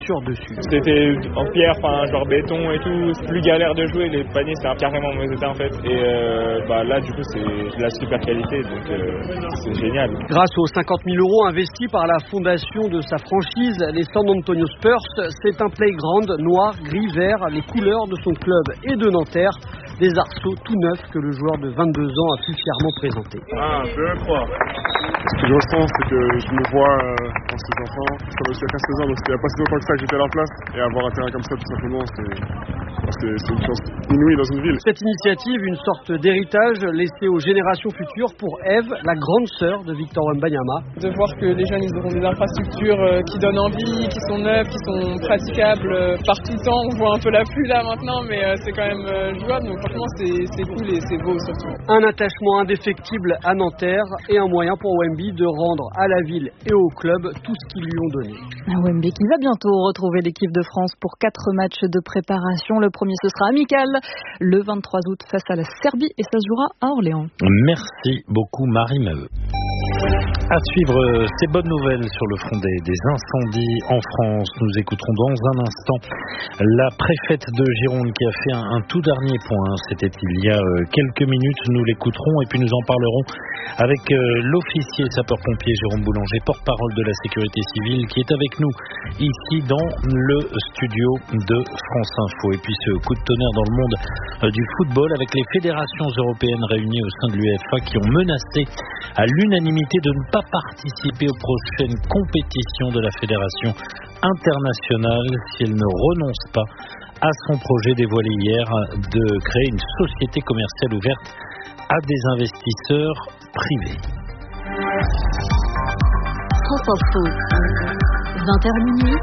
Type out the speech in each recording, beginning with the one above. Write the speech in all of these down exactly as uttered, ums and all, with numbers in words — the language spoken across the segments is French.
sur-dessus. C'était en pierre, enfin genre béton et tout, c'est plus galère de jouer, les paniers c'est carrément en mauvais état en fait. Et euh, bah là du coup c'est de la super qualité, donc euh, c'est génial. Grâce aux cinquante mille euros investis par la fondation de sa franchise, les San Antonio Spurs, c'est un playground noir, gris, vert, les couleurs de son club et de Nanterre. Des arceaux tout neufs que le joueur de vingt-deux ans a pu fièrement présenter. Un, deux, trois. Ce que je ressens, c'est que je me vois euh, dans ces enfants. Je suis aussi à quinze seize ans, donc c'était il n'y a pas si longtemps que ça que j'étais à leur place. Et avoir un terrain comme ça, tout simplement, c'est, c'est, c'est une chance inouïe dans une ville. Cette initiative, une sorte d'héritage laissé aux générations futures pour Eve, la grande sœur de Victor Wembanyama. De voir que les jeunes, ils auront des infrastructures euh, qui donnent envie, qui sont neuves, qui sont praticables euh, par tout le temps. On voit un peu la pluie là maintenant, mais euh, c'est quand même euh, jouable. Donc franchement, c'est, c'est cool et c'est beau surtout. Un attachement indéfectible à Nanterre et un moyen pour Wemby de rendre à la ville et au club tout ce qu'ils lui ont donné. Wemby qui va bientôt retrouver l'équipe de France pour quatre matchs de préparation. Le premier, ce sera amical le vingt-trois août face à la Serbie et ça se jouera à Orléans. Merci beaucoup Marie Maheu. À suivre ces bonnes nouvelles sur le front des, des incendies en France. Nous écouterons dans un instant la préfète de Gironde qui a fait un, un tout dernier point. C'était il y a quelques minutes. Nous l'écouterons et puis nous en parlerons avec l'officier sapeur-pompier Jérôme Boulanger, porte-parole de la sécurité civile, qui est avec nous ici dans le studio de France Info. Et puis ce coup de tonnerre dans le monde du football avec les fédérations européennes réunies au sein de l'U E F A qui ont menacé à l'unanimité de ne pas participer aux prochaines compétitions de la fédération internationale si elle ne renonce pas à son projet dévoilé hier de créer une société commerciale ouverte à des investisseurs privés. France Info, vingt heures minuit,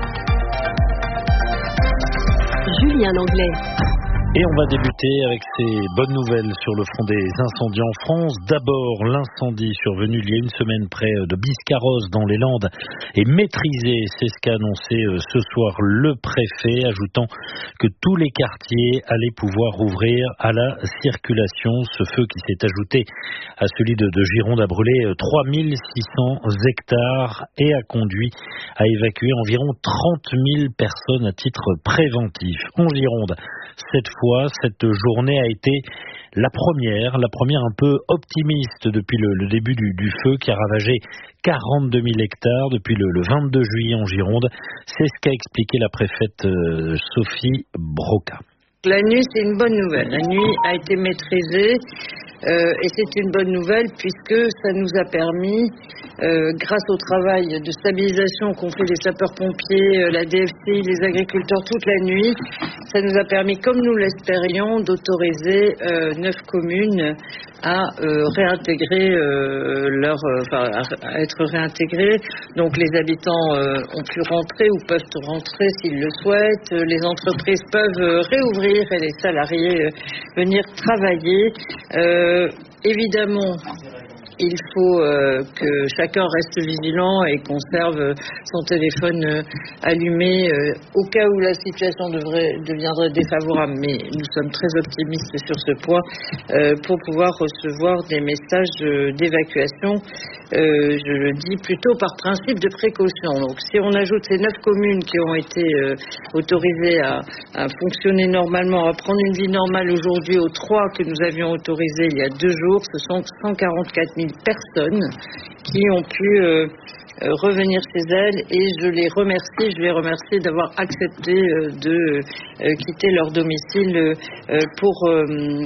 Julien Langlais. Et on va débuter avec ces bonnes nouvelles sur le front des incendies en France. D'abord, l'incendie survenu il y a une semaine près de Biscarrosse dans les Landes est maîtrisé. C'est ce qu'a annoncé ce soir le préfet, ajoutant que tous les quartiers allaient pouvoir ouvrir à la circulation. Ce feu qui s'est ajouté à celui de, de Gironde a brûlé trois mille six cents hectares et a conduit à évacuer environ trente mille personnes à titre préventif. En Gironde, cette fois, cette journée a été la première, la première un peu optimiste depuis le, le début du, du feu qui a ravagé quarante-deux mille hectares depuis le, le vingt-deux juillet en Gironde. C'est ce qu'a expliqué la préfète euh, Sophie Broca. La nuit, c'est une bonne nouvelle. La nuit a été maîtrisée euh, et c'est une bonne nouvelle puisque ça nous a permis, euh, grâce au travail de stabilisation qu'ont fait les sapeurs-pompiers, euh, la D F C I, les agriculteurs toute la nuit, ça nous a permis, comme nous l'espérions, d'autoriser euh, neuf communes à euh, réintégrer euh, leur, enfin, euh, à être réintégrés. Donc les habitants euh, ont pu rentrer ou peuvent rentrer s'ils le souhaitent. Les entreprises peuvent euh, réouvrir et les salariés euh, venir travailler. Euh, évidemment, il faut euh, que chacun reste vigilant et conserve son téléphone euh, allumé euh, au cas où la situation devrait, deviendrait défavorable. Mais nous sommes très optimistes sur ce point euh, pour pouvoir recevoir des messages euh, d'évacuation. Euh, je le dis plutôt par principe de précaution. Donc si on ajoute ces neuf communes qui ont été euh, autorisées à, à fonctionner normalement, à prendre une vie normale aujourd'hui aux trois que nous avions autorisées il y a deux jours, ce sont cent quarante-quatre mille personnes qui ont pu euh, euh, revenir chez elles et je les remercie, je les remercie d'avoir accepté euh, de euh, quitter leur domicile euh, pour euh,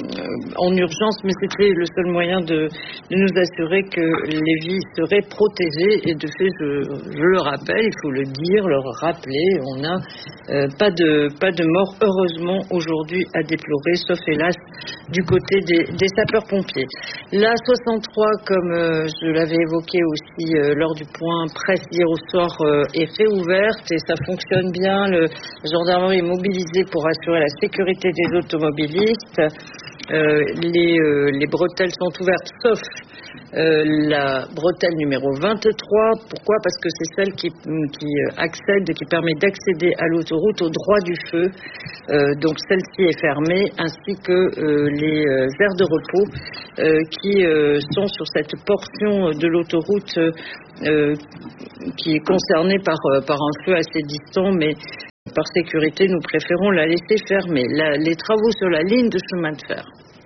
en urgence, mais c'était le seul moyen de, de nous assurer que les vies seraient protégées et de fait, je, je le rappelle, il faut le dire, le rappeler, on n'a euh, pas de pas de mort heureusement aujourd'hui à déplorer, sauf hélas du côté des, des sapeurs-pompiers. La soixante-trois, comme euh, je l'avais évoqué aussi euh, lors du point presse hier au soir, euh, est réouverte et ça fonctionne bien. Le gendarmerie est mobilisée pour assurer la sécurité des automobilistes. Euh, les, euh, les bretelles sont ouvertes, sauf euh, la bretelle numéro vingt-trois. Pourquoi ? Parce que c'est celle qui, qui accède, qui permet d'accéder à l'autoroute au droit du feu. Euh, donc celle-ci est fermée, ainsi que euh, les euh, aires de repos euh, qui euh, sont sur cette portion de l'autoroute euh, qui est concernée par, euh, par un feu assez distant, mais par sécurité, nous préférons la laisser fermée. La, les travaux sur la ligne de chemin de fer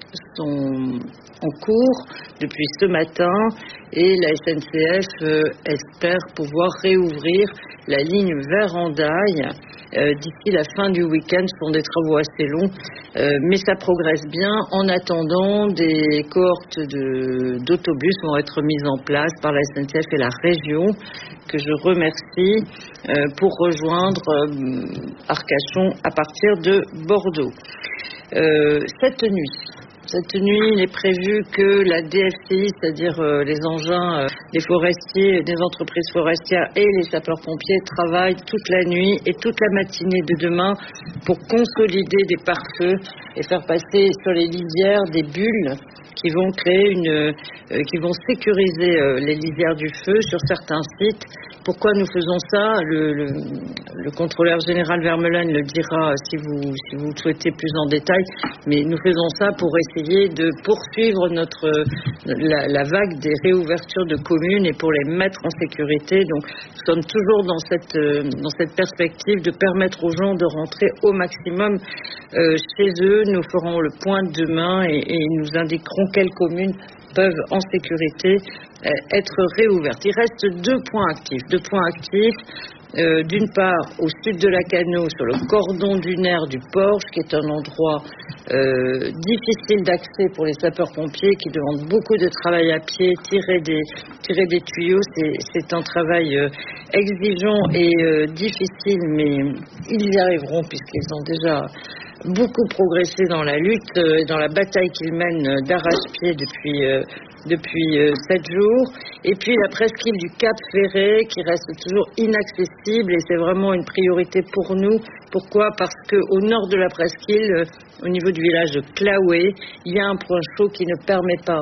sont en cours depuis ce matin et la S N C F euh, espère pouvoir réouvrir la ligne vers Hendaye euh, d'ici la fin du week-end. Ce sont des travaux assez longs, euh, mais ça progresse bien. En attendant, des cohortes de, d'autobus vont être mises en place par la S N C F et la région, que je remercie, euh, pour rejoindre euh, Arcachon à partir de Bordeaux. Euh, cette nuit, Cette nuit, il est prévu que la D F C I, c'est-à-dire euh, les engins euh, des forestiers, des entreprises forestières et les sapeurs-pompiers travaillent toute la nuit et toute la matinée de demain pour consolider des pare-feux et faire passer sur les lisières des bulles qui vont créer une, euh, qui vont sécuriser euh, les lisières du feu sur certains sites. Pourquoi nous faisons ça ? Le, le, le contrôleur général Vermeulen le dira si vous, si vous souhaitez plus en détail, mais nous faisons ça pour essayer de poursuivre notre, la, la vague des réouvertures de communes et pour les mettre en sécurité. Donc nous sommes toujours dans cette, dans cette perspective de permettre aux gens de rentrer au maximum euh, chez eux. Nous ferons le point demain et, et nous indiquerons quelles communes peuvent en sécurité euh, être réouvertes. Il reste deux points actifs. Deux points actifs, euh, d'une part au sud de la Cano, sur le cordon dunaire du Porche, qui est un endroit euh, difficile d'accès pour les sapeurs-pompiers, qui demande beaucoup de travail à pied, tirer des, tirer des tuyaux. C'est, c'est un travail euh, exigeant et euh, difficile, mais ils y arriveront puisqu'ils ont déjà beaucoup progressé dans la lutte et euh, dans la bataille qu'ils mènent euh, d'arrache-pied depuis, euh, depuis euh, sept jours. Et puis la presqu'île du Cap Ferret qui reste toujours inaccessible et c'est vraiment une priorité pour nous. Pourquoi ? Parce qu'au nord de la presqu'île, euh, au niveau du village de Claoué, il y a un point chaud qui ne permet pas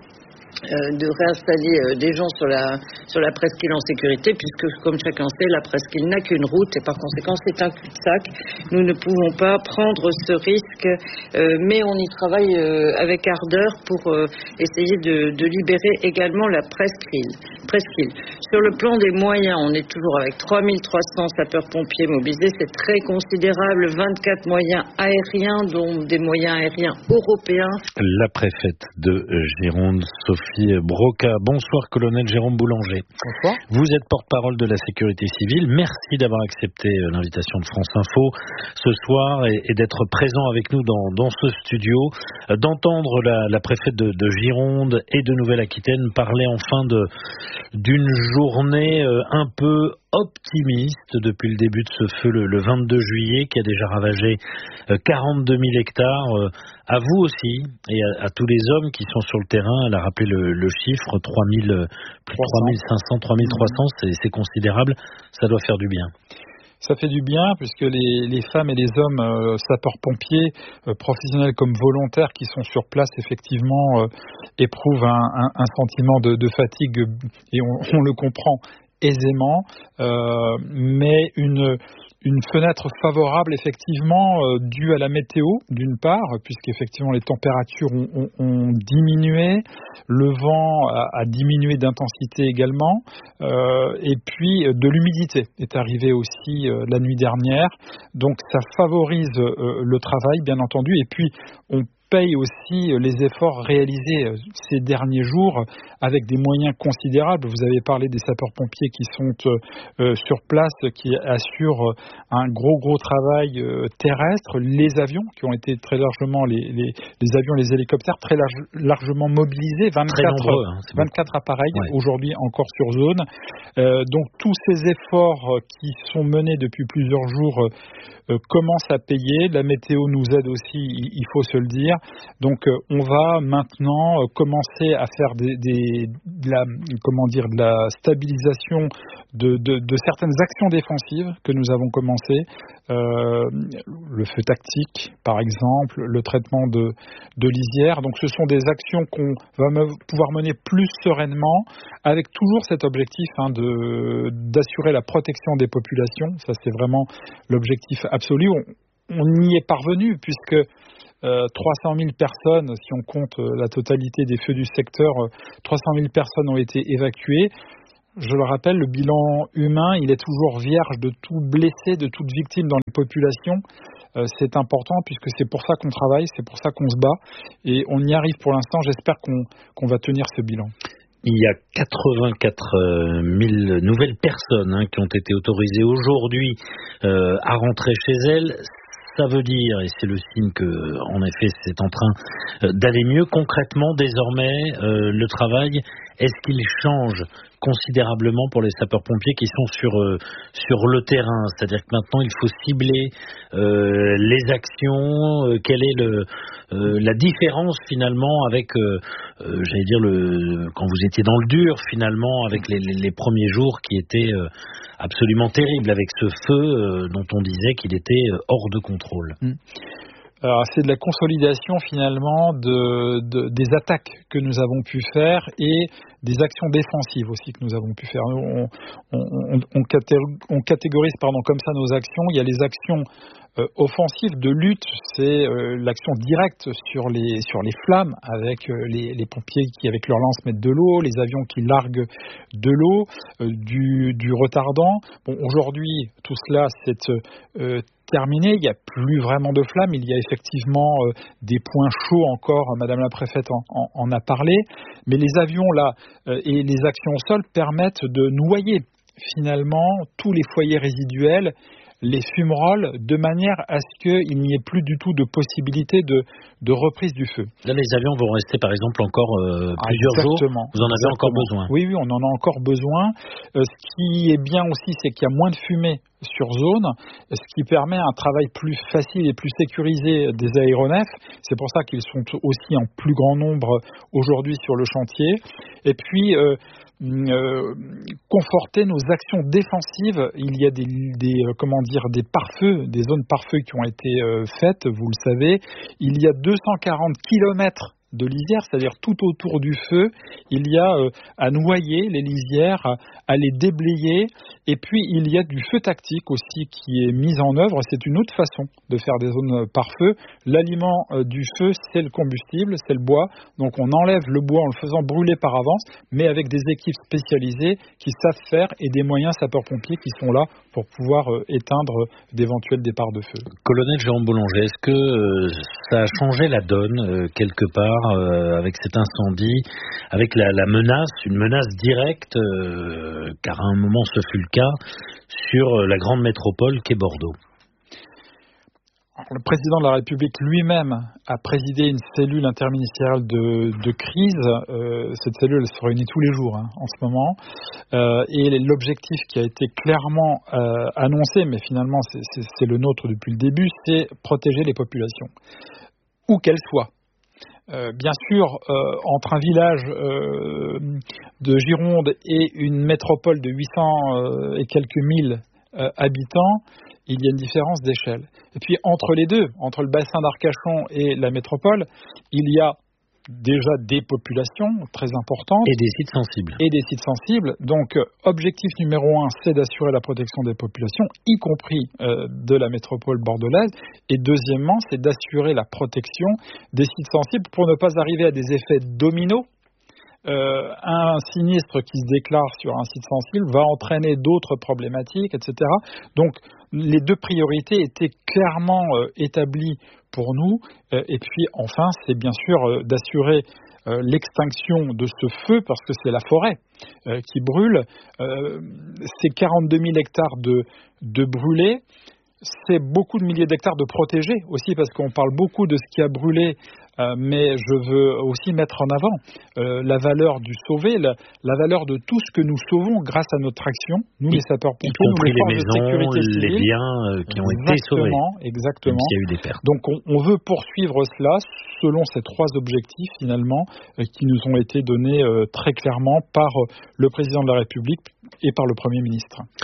Euh, de réinstaller euh, des gens sur la, sur la presqu'île en sécurité, puisque, comme chacun sait, la presqu'île n'a qu'une route et par conséquent, c'est un cul-de-sac. Nous ne pouvons pas prendre ce risque, euh, mais on y travaille euh, avec ardeur pour euh, essayer de, de libérer également la presqu'île. presqu'île. Sur le plan des moyens, on est toujours avec trois mille trois cents sapeurs-pompiers mobilisés, c'est très considérable, vingt-quatre moyens aériens, dont des moyens aériens européens. La préfète de Gironde, Sophie Broca. Bonsoir, colonel Jérôme Boulanger. Bonsoir. Vous êtes porte-parole de la sécurité civile. Merci d'avoir accepté l'invitation de France Info ce soir et, et d'être présent avec nous dans, dans ce studio, d'entendre la, la préfète de, de Gironde et de Nouvelle-Aquitaine parler enfin de, d'une journée un peu optimiste depuis le début de ce feu le, le vingt-deux juillet qui a déjà ravagé quarante-deux mille hectares. À vous aussi et à, à tous les hommes qui sont sur le terrain. Elle a rappelé le, le chiffre trois mille, plus de trois mille cinq cents, trois mille trois cents, c'est, c'est considérable. Ça doit faire du bien. Ça fait du bien puisque les, les femmes et les hommes euh, sapeurs-pompiers, euh, professionnels comme volontaires qui sont sur place, effectivement, euh, éprouvent un, un, un sentiment de, de fatigue et on, on le comprend aisément, euh, mais une... Une fenêtre favorable, effectivement, euh, due à la météo, d'une part, puisqu'effectivement les températures ont, ont, ont diminué, le vent a, a diminué d'intensité également, euh, et puis de l'humidité est arrivée aussi euh, la nuit dernière. Donc ça favorise euh, le travail, bien entendu, et puis on paye aussi les efforts réalisés ces derniers jours avec des moyens considérables. Vous avez parlé des sapeurs-pompiers qui sont euh, sur place, qui assurent un gros gros travail euh, terrestre. Les avions qui ont été très largement, les, les, les avions, les hélicoptères très large, largement mobilisés, vingt-quatre, nombreux, hein, vingt-quatre appareils ouais. Aujourd'hui encore sur zone. Euh, donc tous ces efforts qui sont menés depuis plusieurs jours euh, commencent à payer. La météo nous aide aussi, il faut se le dire. Donc euh, on va maintenant euh, commencer à faire des, des, de la, comment dire, de la stabilisation de, de, de certaines actions défensives que nous avons commencé. euh, le feu tactique, par exemple, le traitement de, de lisières. Donc ce sont des actions qu'on va me, pouvoir mener plus sereinement, avec toujours cet objectif hein, de, d'assurer la protection des populations. Ça, c'est vraiment l'objectif absolu. On, on y est parvenu, puisque Euh, trois cent mille personnes, si on compte euh, la totalité des feux du secteur, euh, trois cent mille personnes ont été évacuées. Je le rappelle, le bilan humain, il est toujours vierge de tout blessé, de toute victime dans les populations. Euh, c'est important puisque c'est pour ça qu'on travaille, c'est pour ça qu'on se bat. Et on y arrive pour l'instant, j'espère qu'on, qu'on va tenir ce bilan. Il y a quatre-vingt-quatre mille nouvelles personnes hein, qui ont été autorisées aujourd'hui euh, à rentrer chez elles. Ça veut dire, et c'est le signe que, en effet, c'est en train d'aller mieux. Concrètement, désormais, euh, le travail, est-ce qu'il change considérablement pour les sapeurs-pompiers qui sont sur euh, sur le terrain? C'est-à-dire que maintenant, il faut cibler euh, les actions. Euh, quelle est le euh, la différence finalement avec, euh, euh, j'allais dire, le quand vous étiez dans le dur finalement, avec les, les, les premiers jours qui étaient euh, absolument terribles, avec ce feu euh, dont on disait qu'il était euh, hors de contrôle. Mmh. Alors, c'est de la consolidation finalement de, de, des attaques que nous avons pu faire et des actions défensives aussi que nous avons pu faire. On, on, on, on, on catégorise pardon, comme ça nos actions. Il y a les actions euh, offensives de lutte, c'est euh, l'action directe sur les, sur les flammes avec euh, les, les pompiers qui avec leur lance mettent de l'eau, les avions qui larguent de l'eau, euh, du, du retardant. Bon, aujourd'hui, tout cela c'est euh, terminé, il n'y a plus vraiment de flammes, il y a effectivement euh, des points chauds encore, Madame la Préfète en, en, en a parlé, mais les avions là euh, et les actions au sol permettent de noyer finalement tous les foyers résiduels, les fumerolles, de manière à ce qu'il n'y ait plus du tout de possibilité de, de reprise du feu. Là, les avions vont rester par exemple encore euh, plusieurs ah, jours. Vous en avez exactement. encore besoin? Oui, oui, on en a encore besoin. Euh, ce qui est bien aussi, c'est qu'il y a moins de fumée sur zone, ce qui permet un travail plus facile et plus sécurisé des aéronefs. C'est pour ça qu'ils sont aussi en plus grand nombre aujourd'hui sur le chantier. Et puis, euh, Euh, conforter nos actions défensives. Il y a des, des euh, comment dire des pare-feux, des zones pare-feux qui ont été euh, faites, vous le savez. Il y a deux cent quarante kilomètres de lisières, c'est-à-dire tout autour du feu, il y a euh, à noyer les lisières, à, à les déblayer, et puis il y a du feu tactique aussi qui est mis en œuvre. C'est une autre façon de faire des zones par feu. L'aliment euh, du feu, c'est le combustible, c'est le bois, donc on enlève le bois en le faisant brûler par avance, mais avec des équipes spécialisées qui savent faire et des moyens sapeurs-pompiers qui sont là pour pouvoir euh, éteindre d'éventuels départs de feu. Colonel Jérôme Boulanger, est-ce que euh, ça a changé la donne euh, quelque part euh, avec cet incendie, avec la, la menace, une menace directe, euh, car à un moment ce fut le cas, sur la grande métropole qu'est Bordeaux? Le président de la République lui-même a présidé une cellule interministérielle de, de crise. Euh, cette cellule elle se réunit tous les jours hein, en ce moment. Euh, et l'objectif qui a été clairement euh, annoncé, mais finalement c'est, c'est, c'est le nôtre depuis le début, c'est protéger les populations, où qu'elles soient. Euh, bien sûr, euh, entre un village euh, de Gironde et une métropole de huit cents euh, et quelques mille euh, habitants, il y a une différence d'échelle. Et puis entre les deux, entre le bassin d'Arcachon et la métropole, il y a déjà des populations très importantes. Et des sites sensibles. Et des sites sensibles. Donc, objectif numéro un, c'est d'assurer la protection des populations, y compris euh, de la métropole bordelaise. Et deuxièmement, c'est d'assurer la protection des sites sensibles pour ne pas arriver à des effets dominos. Euh, un sinistre qui se déclare sur un site sensible va entraîner d'autres problématiques, et cetera. Donc, les deux priorités étaient clairement euh, établies pour nous. Euh, et puis, enfin, c'est bien sûr euh, d'assurer euh, l'extinction de ce feu, parce que c'est la forêt euh, qui brûle. Euh, c'est quarante-deux mille hectares de, de brûlés. C'est beaucoup de milliers d'hectares de protégés aussi, parce qu'on parle beaucoup de ce qui a brûlé, euh, mais je veux aussi mettre en avant euh, la valeur du sauvé, la, la valeur de tout ce que nous sauvons grâce à notre action, nous les sapeurs-pompiers, nous les forces de sécurité civile. Les biens euh, qui ont été sauvés. Exactement. Même s'il y a eu des pertes. Donc on, on veut poursuivre cela selon ces trois objectifs finalement euh, qui nous ont été donnés euh, très clairement par euh, le président de la République et par le Premier ministre.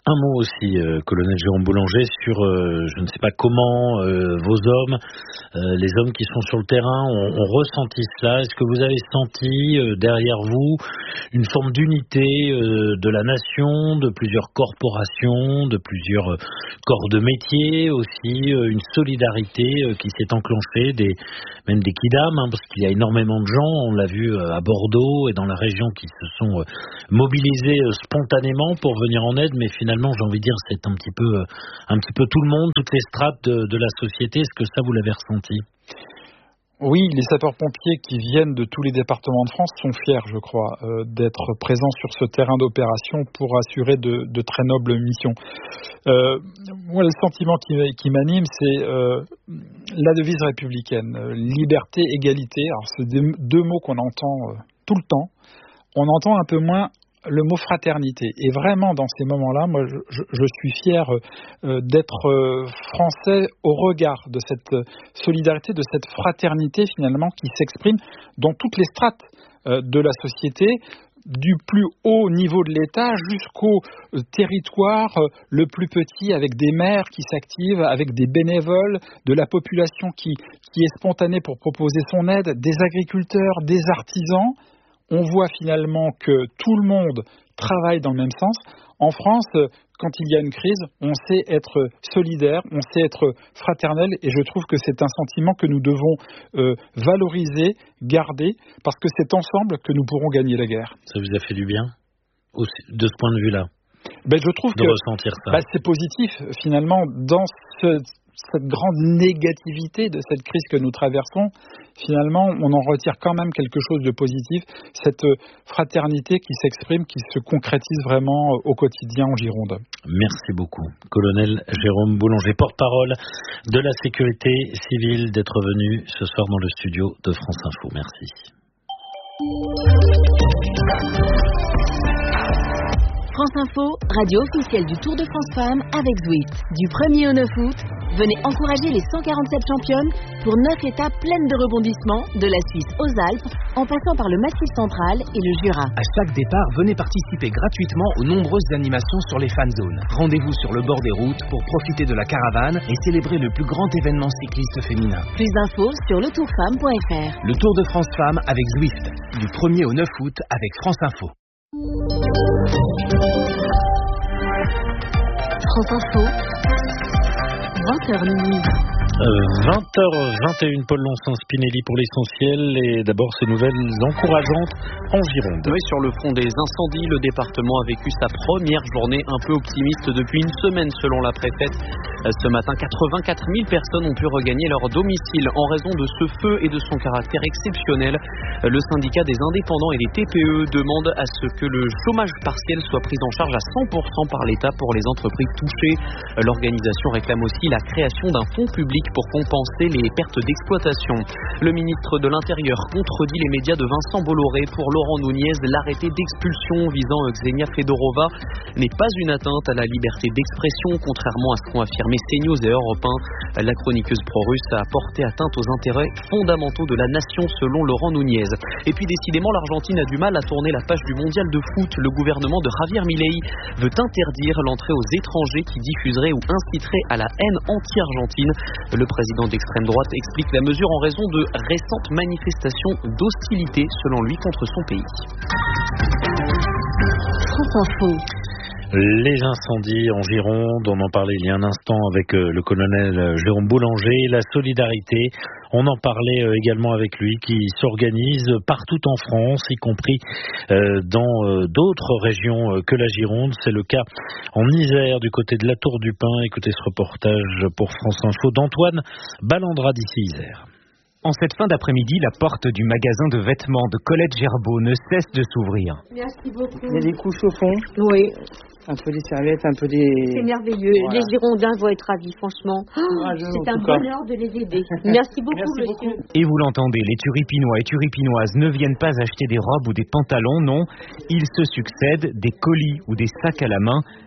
Un mot aussi, euh, colonel Jérôme Boulanger, sur, euh, je ne sais pas comment, euh, vos hommes, euh, les hommes qui sont sur le terrain, ont, ont ressenti cela. Est-ce que vous avez senti euh, derrière vous une forme d'unité euh, de la nation, de plusieurs corporations, de plusieurs euh, corps de métier, aussi euh, une solidarité euh, qui s'est enclenchée, des, même des kidam, hein, parce qu'il y a énormément de gens, on l'a vu euh, à Bordeaux et dans la région, qui se sont euh, mobilisés euh, spontanément pour venir en aide, mais finalement, j'ai envie de dire, c'est un petit peu, un petit peu tout le monde, toutes les strates de, de la société. Est-ce que ça, vous l'avez ressenti ? Oui, les sapeurs-pompiers qui viennent de tous les départements de France sont fiers, je crois, euh, d'être présents sur ce terrain d'opération pour assurer de, de très nobles missions. Euh, moi, le sentiment qui, qui m'anime, c'est euh, la devise républicaine, euh, liberté, égalité. Alors, c'est deux, deux mots qu'on entend euh, tout le temps. On entend un peu moins le mot fraternité. Et vraiment, dans ces moments-là, moi, je, je, je suis fier euh, d'être euh, français au regard de cette solidarité, de cette fraternité, finalement, qui s'exprime dans toutes les strates euh, de la société, du plus haut niveau de l'État jusqu'au euh, territoire euh, le plus petit, avec des maires qui s'activent, avec des bénévoles, de la population qui, qui est spontanée pour proposer son aide, des agriculteurs, des artisans. On voit finalement que tout le monde travaille dans le même sens. En France, quand il y a une crise, on sait être solidaire, on sait être fraternel, et je trouve que c'est un sentiment que nous devons euh, valoriser, garder, parce que c'est ensemble que nous pourrons gagner la guerre. Ça vous a fait du bien, de ce point de vue-là, ben, je trouve de que ressentir ça. Ben, c'est positif, finalement, dans ce... cette grande négativité de cette crise que nous traversons, finalement, on en retire quand même quelque chose de positif, cette fraternité qui s'exprime, qui se concrétise vraiment au quotidien en Gironde. Merci beaucoup, colonel Jérôme Boulanger, porte-parole de la sécurité civile, d'être venu ce soir dans le studio de France Info. Merci. France Info, radio officielle du Tour de France Femmes avec Zwift. Du premier au neuf août, venez encourager les cent quarante-sept championnes pour neuf étapes pleines de rebondissements, de la Suisse aux Alpes, en passant par le Massif central et le Jura. À chaque départ, venez participer gratuitement aux nombreuses animations sur les fan zones. Rendez-vous sur le bord des routes pour profiter de la caravane et célébrer le plus grand événement cycliste féminin. Plus d'infos sur le tour femme point f r. Le Tour de France Femmes avec Zwift, du premier au neuf août avec France Info. France Info, vingt heures minuit. Euh, vingt heures vingt et une, Paul Lonsin, Spinelli pour l'essentiel, et d'abord ces nouvelles encourageantes en Gironde. Oui, sur le front des incendies, le département a vécu sa première journée un peu optimiste depuis une semaine selon la préfète. Ce matin, quatre-vingt-quatre mille personnes ont pu regagner leur domicile en raison de ce feu et de son caractère exceptionnel. Le syndicat des indépendants et les T P E demandent à ce que le chômage partiel soit pris en charge à cent pour cent par l'État pour les entreprises touchées. L'organisation réclame aussi la création d'un fonds public pour compenser les pertes d'exploitation. Le ministre de l'Intérieur contredit les médias de Vincent Bolloré. Pour Laurent Nunez, l'arrêté d'expulsion visant Xenia Fedorova n'est pas une atteinte à la liberté d'expression, contrairement à ce qu'ont affirmé CNews et Europe un. La chroniqueuse pro-russe a porté atteinte aux intérêts fondamentaux de la nation selon Laurent Nunez. Et puis décidément, l'Argentine a du mal à tourner la page du mondial de foot. Le gouvernement de Javier Milei veut interdire l'entrée aux étrangers qui diffuseraient ou inciteraient à la haine anti-argentine. Le président d'extrême droite explique la mesure en raison de récentes manifestations d'hostilité, selon lui, contre son pays. France Info. Les incendies en Gironde, on en parlait il y a un instant avec le colonel Jérôme Boulanger, la solidarité, on en parlait également avec lui, qui s'organise partout en France, y compris dans d'autres régions que la Gironde. C'est le cas en Isère, du côté de la Tour du Pin. Écoutez ce reportage pour France Info d'Antoine Ballandra d'ici Isère. En cette fin d'après-midi, la porte du magasin de vêtements de Colette Gerbeau ne cesse de s'ouvrir. Merci beaucoup. Il y a des couches au fond. Oui. Un peu des serviettes, un peu des... C'est merveilleux. Voilà. Les Girondins vont être ravis, franchement. Oh, c'est un bonheur de les aider. Merci beaucoup, Merci monsieur. Beaucoup. Et vous l'entendez, les turipinois et turipinoises ne viennent pas acheter des robes ou des pantalons, non. Ils se succèdent, des colis ou des sacs à la main.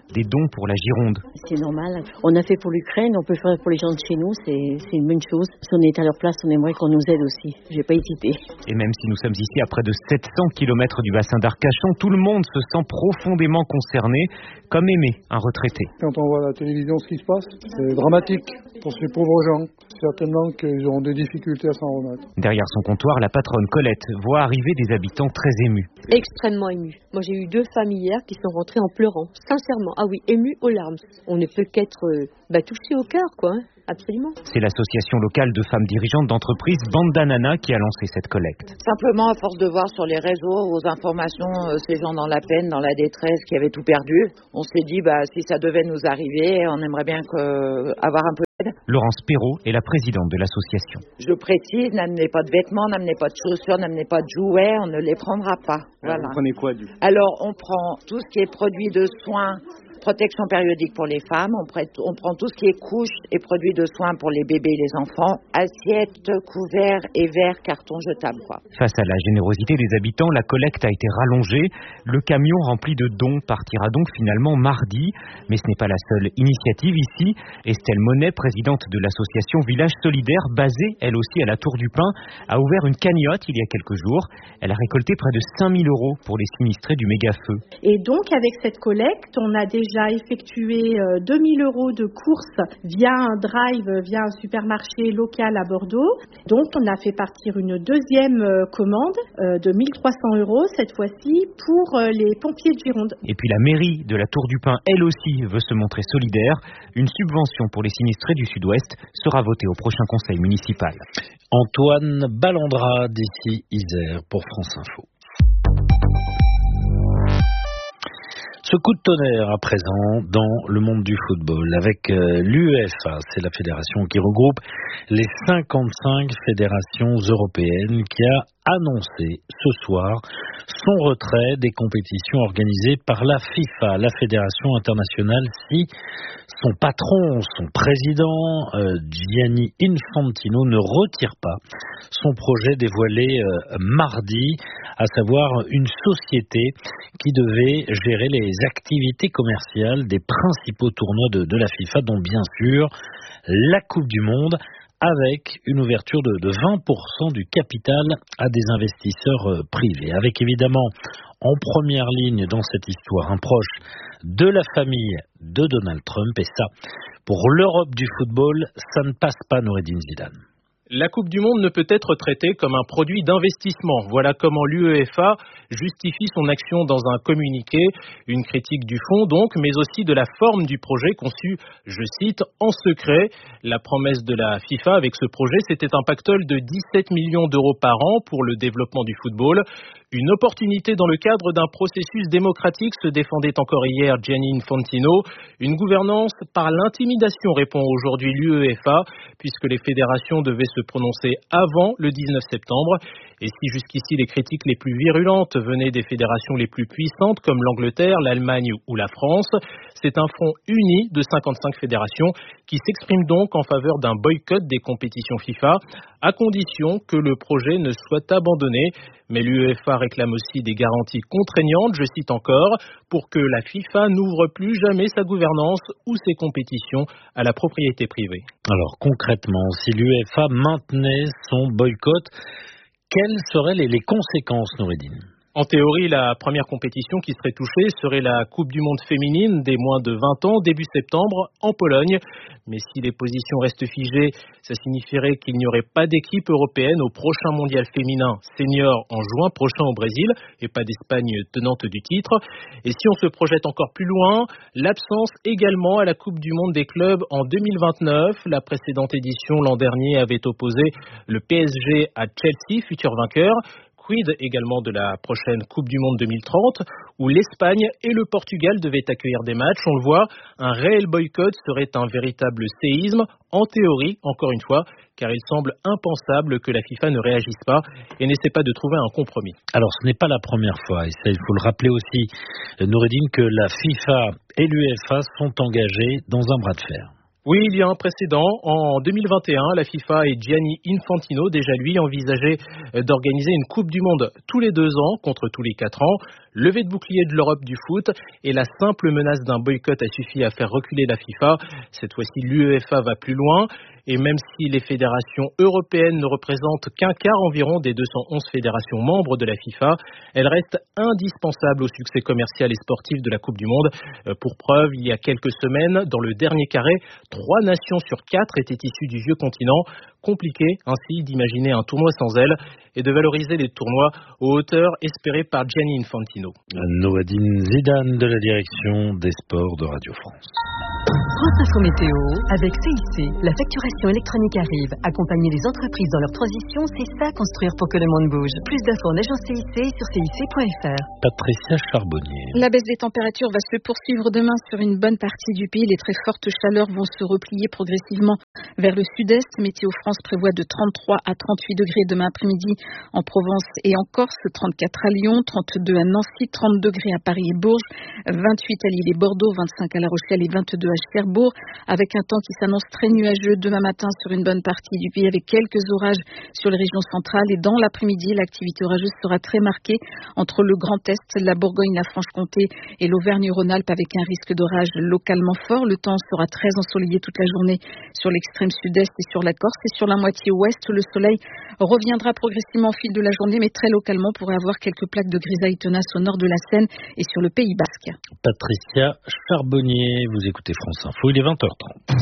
des dons pour la Gironde. C'est normal. On a fait pour l'Ukraine, on peut faire pour les gens de chez nous, c'est, c'est une bonne chose. Si on est à leur place, on aimerait qu'on nous aide aussi. J'ai pas hésité. Et même si nous sommes ici à près de sept cents kilomètres du bassin d'Arcachon, tout le monde se sent profondément concerné, comme Aimé, un retraité. Quand on voit à la télévision ce qui se passe, c'est dramatique pour ces pauvres gens. Certainement qu'ils auront des difficultés à s'en remettre. Derrière son comptoir, la patronne Colette voit arriver des habitants très émus. Extrêmement émus. Moi, j'ai eu deux femmes hier qui sont rentrées en pleurant. Sincèrement. Ah oui, émues aux larmes. On ne peut qu'être euh, bah, touché au cœur, quoi. Hein. Absolument. C'est l'association locale de femmes dirigeantes d'entreprises Bandanana qui a lancé cette collecte. Simplement, à force de voir sur les réseaux, aux informations, euh, ces gens dans la peine, dans la détresse, qui avaient tout perdu, on s'est dit, bah, si ça devait nous arriver, on aimerait bien que, euh, avoir un peu d'aide. Laurence Perrault est la présidente de l'association. Je précise, n'amenez pas de vêtements, n'amenez pas de chaussures, n'amenez pas de jouets, on ne les prendra pas. Voilà. Vous prenez quoi, du coup ? Alors, on prend tout ce qui est produit de soins, protection périodique pour les femmes, on, prête, on prend tout ce qui est couches et produits de soins pour les bébés et les enfants, assiettes, couverts et verres, cartons jetables, quoi. Face à la générosité des habitants, la collecte a été rallongée. Le camion rempli de dons partira donc finalement mardi. Mais ce n'est pas la seule initiative ici. Estelle Monet, présidente de l'association Village Solidaire, basée elle aussi à la Tour du Pin, a ouvert une cagnotte il y a quelques jours. Elle a récolté près de cinq mille euros pour les sinistrés du méga-feu. Et donc avec cette collecte, on a déjà déjà effectué deux mille euros de courses via un drive, via un supermarché local à Bordeaux. Donc, on a fait partir une deuxième commande de mille trois cents euros, cette fois-ci, pour les pompiers de Gironde. Et puis la mairie de la Tour du Pin, elle aussi, veut se montrer solidaire. Une subvention pour les sinistrés du Sud-Ouest sera votée au prochain conseil municipal. Antoine Ballandra d'ici Isère pour France Info. Ce coup de tonnerre à présent dans le monde du football avec l'UEFA, c'est la fédération qui regroupe les cinquante-cinq fédérations européennes, qui a annoncé ce soir son retrait des compétitions organisées par la FIFA, la fédération internationale, si son patron, son président, euh, Gianni Infantino, ne retire pas son projet dévoilé euh, mardi, à savoir une société qui devait gérer les activités commerciales des principaux tournois de, de la FIFA, dont bien sûr la Coupe du Monde, avec une ouverture de, de vingt pour cent du capital à des investisseurs euh, privés, avec évidemment en première ligne dans cette histoire un proche de la famille de Donald Trump, et ça, pour l'Europe du football, ça ne passe pas, Noureddine Zidane. La Coupe du Monde ne peut être traitée comme un produit d'investissement. Voilà comment l'UEFA justifie son action dans un communiqué. Une critique du fond donc, mais aussi de la forme du projet conçu, je cite, en secret. La promesse de la FIFA avec ce projet, c'était un pactole de dix-sept millions d'euros par an pour le développement du football. Une opportunité dans le cadre d'un processus démocratique, se défendait encore hier Gianni Infantino. Une gouvernance par l'intimidation, répond aujourd'hui l'UEFA, puisque les fédérations devaient se prononcer avant le dix-neuf septembre. Et si jusqu'ici les critiques les plus virulentes venaient des fédérations les plus puissantes, comme l'Angleterre, l'Allemagne ou la France, c'est un front uni de cinquante-cinq fédérations qui s'exprime donc en faveur d'un boycott des compétitions FIFA, à condition que le projet ne soit abandonné. Mais l'UEFA réclame aussi des garanties contraignantes, je cite encore, pour que la FIFA n'ouvre plus jamais sa gouvernance ou ses compétitions à la propriété privée. Alors concrètement, si l'UEFA maintenait son boycott, quelles seraient les, les conséquences, Noureddine ? En théorie, la première compétition qui serait touchée serait la Coupe du Monde féminine des moins de vingt ans, début septembre, en Pologne. Mais si les positions restent figées, ça signifierait qu'il n'y aurait pas d'équipe européenne au prochain mondial féminin senior en juin prochain au Brésil, et pas d'Espagne tenante du titre. Et si on se projette encore plus loin, l'absence également à la Coupe du Monde des clubs en deux mille vingt-neuf. La précédente édition l'an dernier avait opposé le P S G à Chelsea, futur vainqueur. Quid également de la prochaine Coupe du Monde deux mille trente, où l'Espagne et le Portugal devaient accueillir des matchs. On le voit, un réel boycott serait un véritable séisme, en théorie, encore une fois, car il semble impensable que la FIFA ne réagisse pas et n'essaie pas de trouver un compromis. Alors ce n'est pas la première fois, et ça il faut le rappeler aussi, Noureddine, que la FIFA et l'UEFA sont engagés dans un bras de fer. Oui, il y a un précédent. En deux mille vingt et un, la FIFA et Gianni Infantino, déjà lui, envisageaient d'organiser une Coupe du Monde tous les deux ans contre tous les quatre ans. levée de bouclier de l'Europe du foot et la simple menace d'un boycott a suffi à faire reculer la FIFA. Cette fois-ci, l'U E F A va plus loin. Et même si les fédérations européennes ne représentent qu'un quart environ des deux cent onze fédérations membres de la FIFA, elles restent indispensables au succès commercial et sportif de la Coupe du Monde. Pour preuve, il y a quelques semaines, dans le dernier carré, trois nations sur quatre étaient issues du vieux continent. Compliqué ainsi d'imaginer un tournoi sans elles et de valoriser les tournois aux hauteurs espérées par Gianni Infantino. Noadine Zidane de la direction des sports de Radio France. France Info Météo, avec C I C, la facturation électronique arrive. Accompagner les entreprises dans leur transition, c'est ça construire pour que le monde bouge. Plus d'infos en agence C I C sur C I C point F R. Patricia Charbonnier. La baisse des températures va se poursuivre demain sur une bonne partie du pays. Les très fortes chaleurs vont se replier progressivement vers le sud-est. Météo France prévoit de trente-trois à trente-huit degrés demain après-midi en Provence et en Corse, trente-quatre à Lyon, trente-deux à Nancy, trente degrés à Paris et Bourges, vingt-huit à Lille et Bordeaux, vingt-cinq à La Rochelle et vingt-deux à Cherbourg, avec un temps qui s'annonce très nuageux demain matin sur une bonne partie du pays avec quelques orages sur les régions centrales et dans l'après-midi, l'activité orageuse sera très marquée entre le Grand Est, la Bourgogne, la Franche-Comté et l'Auvergne-Rhône-Alpes avec un risque d'orage localement fort. Le temps sera très ensoleillé toute la journée sur l'extrême sud-est et sur la Corse et sur la moitié ouest. Le soleil reviendra progressivement au fil de la journée, mais très localement pourrait avoir quelques plaques de grisaille tenace au nord de la Seine et sur le Pays Basque. Patricia Charbonnier, vous écoutez France Info, il est vingt heures trente.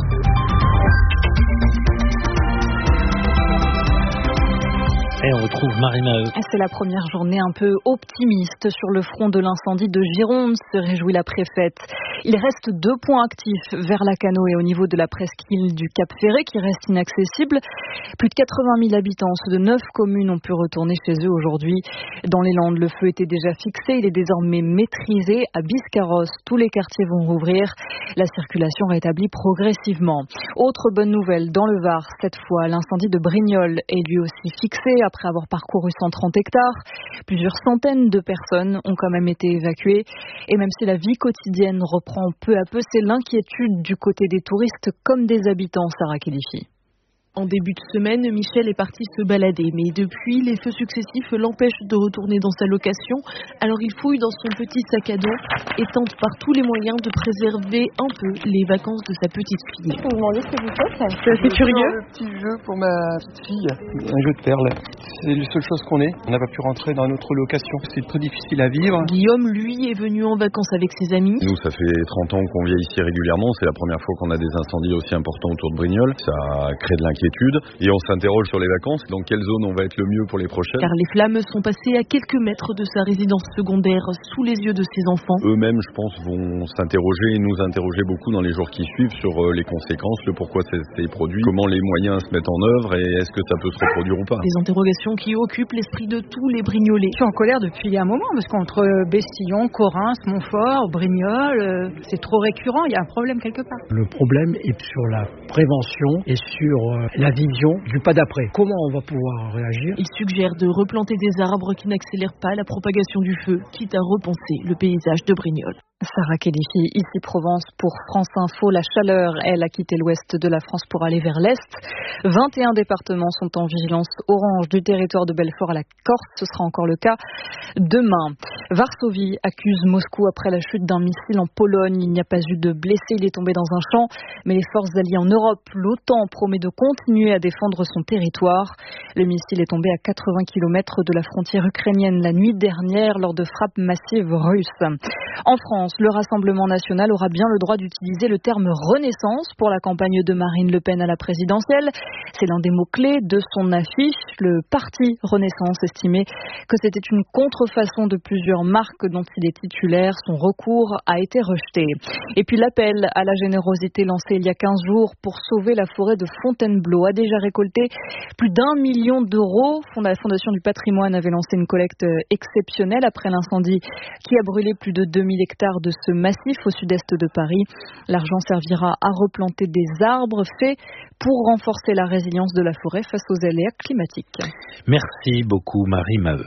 Et on retrouve Marie Maheu. C'est la première journée un peu optimiste sur le front de l'incendie de Gironde, se réjouit la préfète. Il reste deux points actifs vers Lacanau et au niveau de la presqu'île du Cap Ferré qui reste inaccessible. Plus de quatre-vingt mille habitants de neuf communes ont pu retourner chez eux aujourd'hui. Dans les Landes, le feu était déjà fixé, il est désormais maîtrisé. À Biscarrosse, tous les quartiers vont rouvrir. La circulation rétablie progressivement. Autre bonne nouvelle, dans le Var, cette fois, l'incendie de Brignoles est lui aussi fixé après avoir parcouru cent trente hectares. Plusieurs centaines de personnes ont quand même été évacuées. Et même si la vie quotidienne reprend peu à peu, c'est l'inquiétude du côté des touristes comme des habitants, Sarah Kilifi. En début de semaine, Michel est parti se balader, mais depuis, les feux successifs l'empêchent de retourner dans sa location. Alors il fouille dans son petit sac à dos et tente par tous les moyens de préserver un peu les vacances de sa petite fille. Je peux vous demander ce que vous faites? Je suis assez curieux. Un petit jeu pour ma petite fille, un jeu de perles. C'est la seule chose qu'on ait. On n'a pas pu rentrer dans notre location. C'est très difficile à vivre. Guillaume, lui, est venu en vacances avec ses amis. Nous, ça fait trente ans qu'on vient ici régulièrement. C'est la première fois qu'on a des incendies aussi importants autour de Brignoles. Ça crée de l'inquiétude. Et on s'interroge sur les vacances, dans quelle zone on va être le mieux pour les prochaines. Car les flammes sont passées à quelques mètres de sa résidence secondaire, sous les yeux de ses enfants. Eux-mêmes, je pense, vont s'interroger et nous interroger beaucoup dans les jours qui suivent sur les conséquences, le pourquoi c'est produit, comment les moyens se mettent en œuvre et est-ce que ça peut se reproduire ou pas. Des interrogations qui occupent l'esprit de tous les Brignolais. Je suis en colère depuis un moment, parce qu'entre Bessillon, Correns, Montfort, Brignoles, c'est trop récurrent, il y a un problème quelque part. Le problème est sur la prévention et sur la vision du pas d'après. Comment on va pouvoir réagir? Il suggère de replanter des arbres qui n'accélèrent pas la propagation du feu, quitte à repenser le paysage de Brignoles. Sarah Kelifi, ici Provence pour France Info. La chaleur, elle, a quitté l'ouest de la France pour aller vers l'est. vingt et un départements sont en vigilance orange du territoire de Belfort à la Corse. Ce sera encore le cas demain. Varsovie accuse Moscou après la chute d'un missile en Pologne. Il n'y a pas eu de blessés, il est tombé dans un champ. Mais les forces alliées en Europe, l'OTAN, promet de continuer à défendre son territoire. Le missile est tombé à quatre-vingts kilomètres de la frontière ukrainienne la nuit dernière lors de frappes massives russes. En France, le Rassemblement national aura bien le droit d'utiliser le terme Renaissance pour la campagne de Marine Le Pen à la présidentielle. C'est l'un des mots-clés de son affiche. Le parti Renaissance estimait que c'était une contrefaçon de plusieurs marques dont il est titulaire. Son recours a été rejeté. Et puis l'appel à la générosité lancé il y a quinze jours pour sauver la forêt de Fontainebleau a déjà récolté plus d'un million d'euros. La Fondation du patrimoine avait lancé une collecte exceptionnelle après l'incendie qui a brûlé plus de deux mille hectares de ce massif au sud-est de Paris. L'argent servira à replanter des arbres faits pour renforcer la résilience de la forêt face aux aléas climatiques. Merci beaucoup Marie Maheu.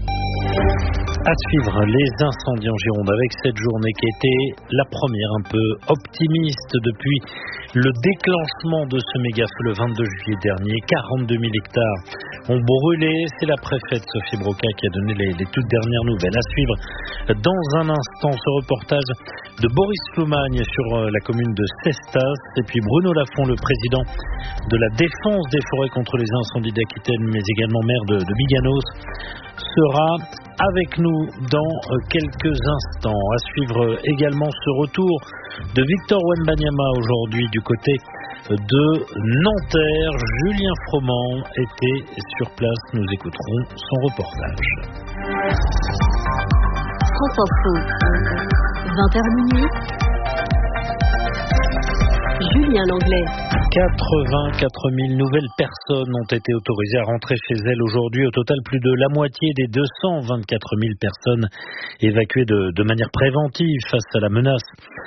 À suivre les incendies en Gironde avec cette journée qui était la première un peu optimiste depuis le déclenchement de ce méga-feu le vingt-deux juillet dernier. quarante-deux mille hectares ont brûlé. C'est la préfète Sophie Broca qui a donné les, les toutes dernières nouvelles. À suivre dans un instant ce reportage de Boris Floumagne sur la commune de Cestas. Et puis Bruno Lafont, le président de la défense des forêts contre les incendies d'Aquitaine, mais également maire de, de Biganos, sera avec nous dans quelques instants. À suivre également ce retour de Victor Wembanyama aujourd'hui du côté de Nanterre. Julien Froment était sur place. Nous écouterons son reportage. France Info, vingt heures minuit. Julien Langlais. quatre-vingt-quatre mille nouvelles personnes ont été autorisées à rentrer chez elles aujourd'hui. Au total, plus de la moitié des deux cent vingt-quatre mille personnes évacuées de, de manière préventive face à la menace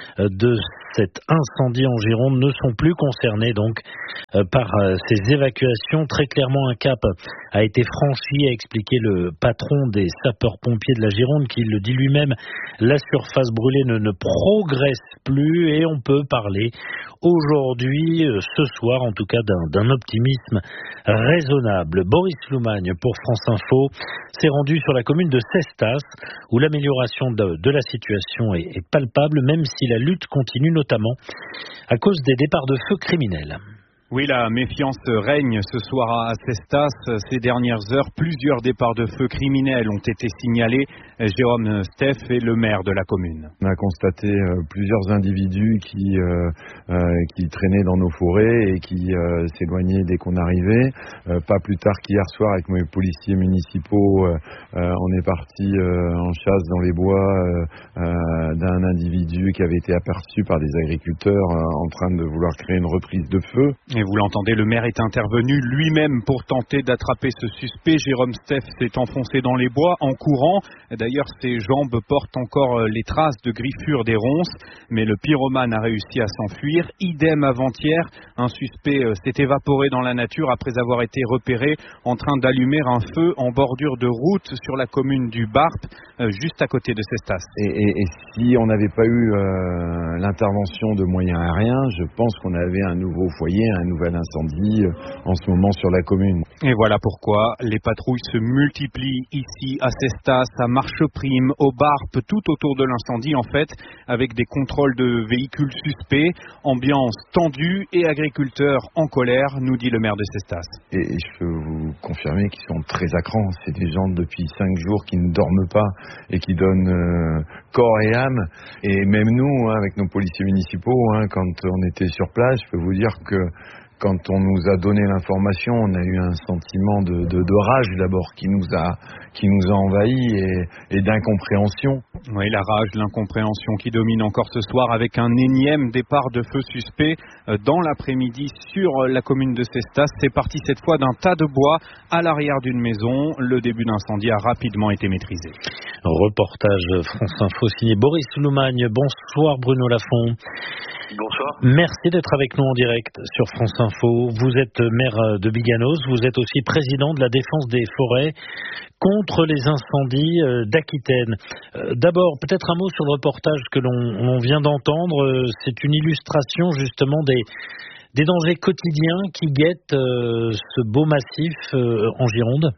de cet incendie en Gironde ne sont plus concernées donc par ces évacuations. Très clairement, un cap a été franchi, a expliqué le patron des sapeurs-pompiers de la Gironde, qui le dit lui-même. La surface brûlée ne, ne progresse plus et on peut parler aujourd'hui, ce soir en tout cas, d'un, d'un optimisme raisonnable. Boris Floumagne pour France Info s'est rendu sur la commune de Cestas où l'amélioration de, de la situation est, est palpable, même si la lutte continue, notamment à cause des départs de feu criminels. Oui, la méfiance règne ce soir à Cestas. Ces dernières heures, plusieurs départs de feu criminels ont été signalés. Jérôme Steff est le maire de la commune. On a constaté euh, plusieurs individus qui, euh, euh, qui traînaient dans nos forêts et qui euh, s'éloignaient dès qu'on arrivait. Euh, pas plus tard qu'hier soir, avec mes policiers municipaux, euh, euh, on est parti euh, en chasse dans les bois euh, euh, d'un individu qui avait été aperçu par des agriculteurs euh, en train de vouloir créer une reprise de feu. Et vous l'entendez, le maire est intervenu lui-même pour tenter d'attraper ce suspect. Jérôme Steff s'est enfoncé dans les bois en courant. D'ailleurs, ses jambes portent encore les traces de griffures des ronces, mais le pyromane a réussi à s'enfuir. Idem avant-hier, un suspect s'est évaporé dans la nature après avoir été repéré en train d'allumer un feu en bordure de route sur la commune du Barp, juste à côté de Cestas. Et, et, et si on n'avait pas eu euh, l'intervention de moyens aériens, je pense qu'on avait un nouveau foyer, un nouvel incendie en ce moment sur la commune. Et voilà pourquoi les patrouilles se multiplient ici à Cestas, à Marcheprime, au Barp, tout autour de l'incendie en fait, avec des contrôles de véhicules suspects, ambiance tendue et agriculteurs en colère, nous dit le maire de Cestas. Et, et je peux vous confirmer qu'ils sont très à cran. C'est des gens depuis cinq jours qui ne dorment pas et qui donnent euh, corps et âme. Et même nous, hein, avec nos policiers municipaux, hein, quand on était sur place, je peux vous dire que quand on nous a donné l'information, on a eu un sentiment de, de, de rage d'abord qui nous a, qui nous a envahis et, et d'incompréhension. Oui, la rage, l'incompréhension qui domine encore ce soir avec un énième départ de feu suspect dans l'après-midi sur la commune de Cestas. C'est parti cette fois d'un tas de bois à l'arrière d'une maison. Le début d'incendie a rapidement été maîtrisé. Reportage France Info signé Boris Floumagne. Bonsoir Bruno Lafont. Bonsoir. Merci d'être avec nous en direct sur France Info. Vous êtes maire de Biganos, vous êtes aussi président de la défense des forêts contre les incendies d'Aquitaine. D'abord, peut-être un mot sur le reportage que l'on, l'on vient d'entendre. C'est une illustration justement des, des dangers quotidiens qui guettent ce beau massif en Gironde.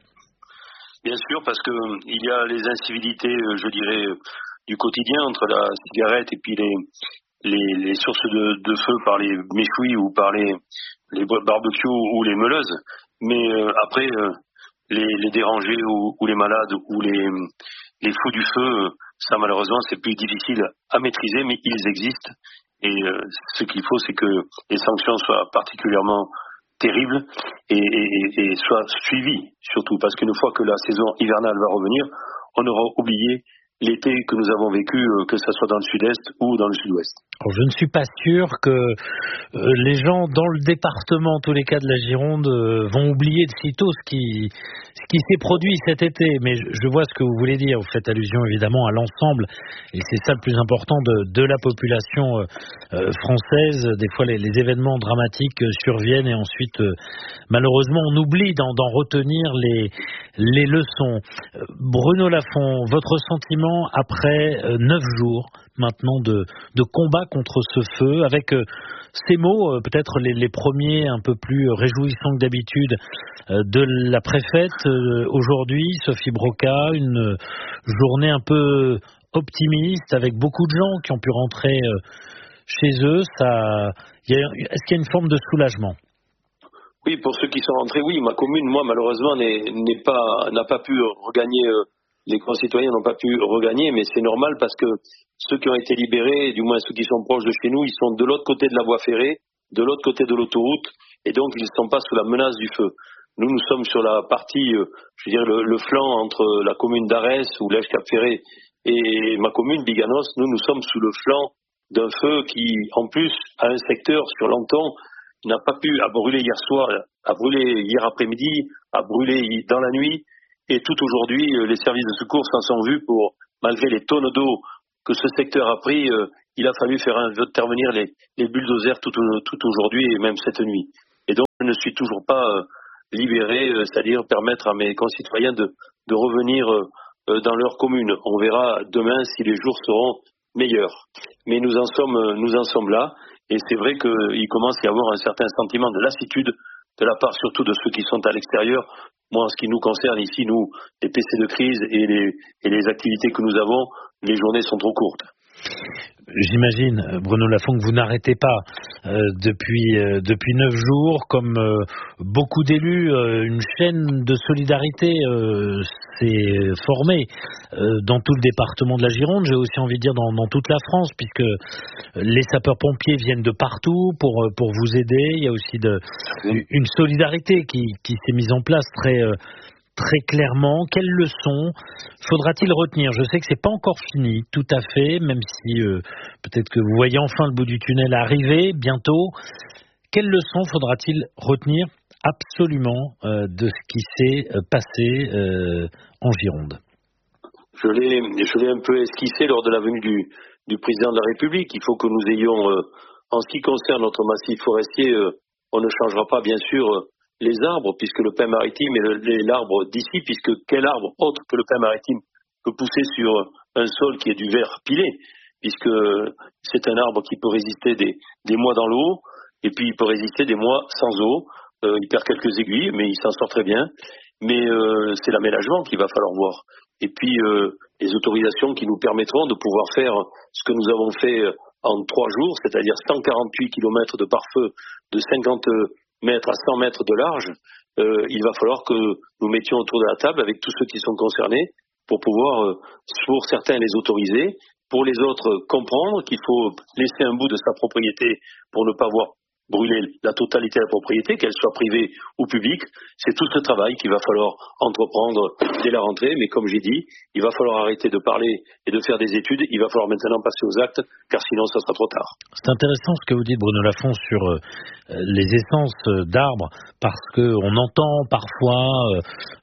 Bien sûr, parce que il y a les incivilités, je dirais, du quotidien entre la cigarette et puis les Les, les sources de, de feu par les méchouis ou par les, les barbecues ou les meuleuses, mais euh, après euh, les, les dérangés ou, ou les malades ou les, les fous du feu, ça malheureusement c'est plus difficile à maîtriser, mais ils existent et euh, ce qu'il faut c'est que les sanctions soient particulièrement terribles et, et, et soient suivies surtout, parce qu'une fois que la saison hivernale va revenir, on aura oublié l'été que nous avons vécu, que ce soit dans le sud-est ou dans le sud-ouest. Alors, je ne suis pas sûr que euh, les gens dans le département, en tous les cas de la Gironde, euh, vont oublier de sitôt ce qui, ce qui s'est produit cet été. Mais je, je vois ce que vous voulez dire. Vous faites allusion évidemment à l'ensemble. Et c'est ça le plus important de, de la population euh, euh, française. Des fois, les, les événements dramatiques euh, surviennent et ensuite, euh, malheureusement, on oublie d'en, d'en retenir les, les leçons. Euh, Bruno Lafont, votre sentiment après euh, neuf jours maintenant de, de combat contre ce feu, avec euh, ces mots, peut-être les, les premiers un peu plus réjouissants que d'habitude, de la préfète. Aujourd'hui, Sophie Broca, une journée un peu optimiste, avec beaucoup de gens qui ont pu rentrer chez eux. Ça, y a, est-ce qu'il y a une forme de soulagement ? Oui, pour ceux qui sont rentrés, oui. Ma commune, moi, malheureusement, n'est, n'est pas, n'a pas pu regagner, euh, les concitoyens n'ont pas pu regagner, mais c'est normal parce que ceux qui ont été libérés, du moins ceux qui sont proches de chez nous, ils sont de l'autre côté de la voie ferrée, de l'autre côté de l'autoroute, et donc ils ne sont pas sous la menace du feu. Nous, nous sommes sur la partie, euh, je veux dire, le, le flanc entre la commune d'Arès, ou Lège-Cap-Ferré, et ma commune, Biganos. Nous, nous sommes sous le flanc d'un feu qui, en plus, a un secteur sur Lenton, n'a pas pu, à brûler hier soir, à brûler hier après-midi, à brûler dans la nuit, et tout aujourd'hui, les services de secours s'en sont vus pour, malgré les tonnes d'eau que ce secteur a pris, euh, il a fallu faire intervenir les, les bulldozers tout, tout aujourd'hui et même cette nuit. Et donc, je ne suis toujours pas euh, libéré, euh, c'est-à-dire permettre à mes concitoyens de, de revenir euh, dans leur commune. On verra demain si les jours seront meilleurs. Mais nous en sommes, nous en sommes là. Et c'est vrai qu'il commence à y avoir un certain sentiment de lassitude de la part surtout de ceux qui sont à l'extérieur. Moi, en ce qui nous concerne ici, nous, les P C de crise et les, et les activités que nous avons, les journées sont trop courtes. J'imagine, Bruno Lafont, que vous n'arrêtez pas euh, depuis euh, depuis neuf jours, comme euh, beaucoup d'élus, euh, une chaîne de solidarité euh, s'est formée euh, dans tout le département de la Gironde. J'ai aussi envie de dire dans, dans toute la France, puisque les sapeurs-pompiers viennent de partout pour pour vous aider. Il y a aussi de, une solidarité qui qui s'est mise en place très euh, très clairement. Quelles leçons faudra-t-il retenir ? Je sais que c'est pas encore fini, tout à fait, même si euh, peut-être que vous voyez enfin le bout du tunnel arriver bientôt. Quelles leçons faudra-t-il retenir absolument euh, de ce qui s'est euh, passé euh, en Gironde ? Je l'ai, je l'ai un peu esquissé lors de la venue du, du président de la République. Il faut que nous ayons, euh, en ce qui concerne notre massif forestier, euh, on ne changera pas bien sûr euh, les arbres, puisque le pin maritime est le, l'arbre d'ici, puisque quel arbre autre que le pin maritime peut pousser sur un sol qui est du verre pilé, puisque c'est un arbre qui peut résister des, des mois dans l'eau, et puis il peut résister des mois sans eau. Euh, il perd quelques aiguilles, mais il s'en sort très bien. Mais euh, c'est l'aménagement qu'il va falloir voir. Et puis euh, les autorisations qui nous permettront de pouvoir faire ce que nous avons fait en trois jours, c'est-à-dire cent quarante-huit kilomètres de pare-feu de cinquante mètres à cent mètres de large. Euh, il va falloir que nous mettions autour de la table avec tous ceux qui sont concernés pour pouvoir, euh, pour certains, les autoriser, pour les autres, comprendre qu'il faut laisser un bout de sa propriété pour ne pas voir brûler la totalité de la propriété, qu'elle soit privée ou publique. C'est tout ce travail qu'il va falloir entreprendre dès la rentrée, mais comme j'ai dit, il va falloir arrêter de parler et de faire des études, il va falloir maintenant passer aux actes, car sinon ça sera trop tard. C'est intéressant ce que vous dites, Bruno Lafont, sur euh, les essences d'arbres, parce qu'on entend parfois euh,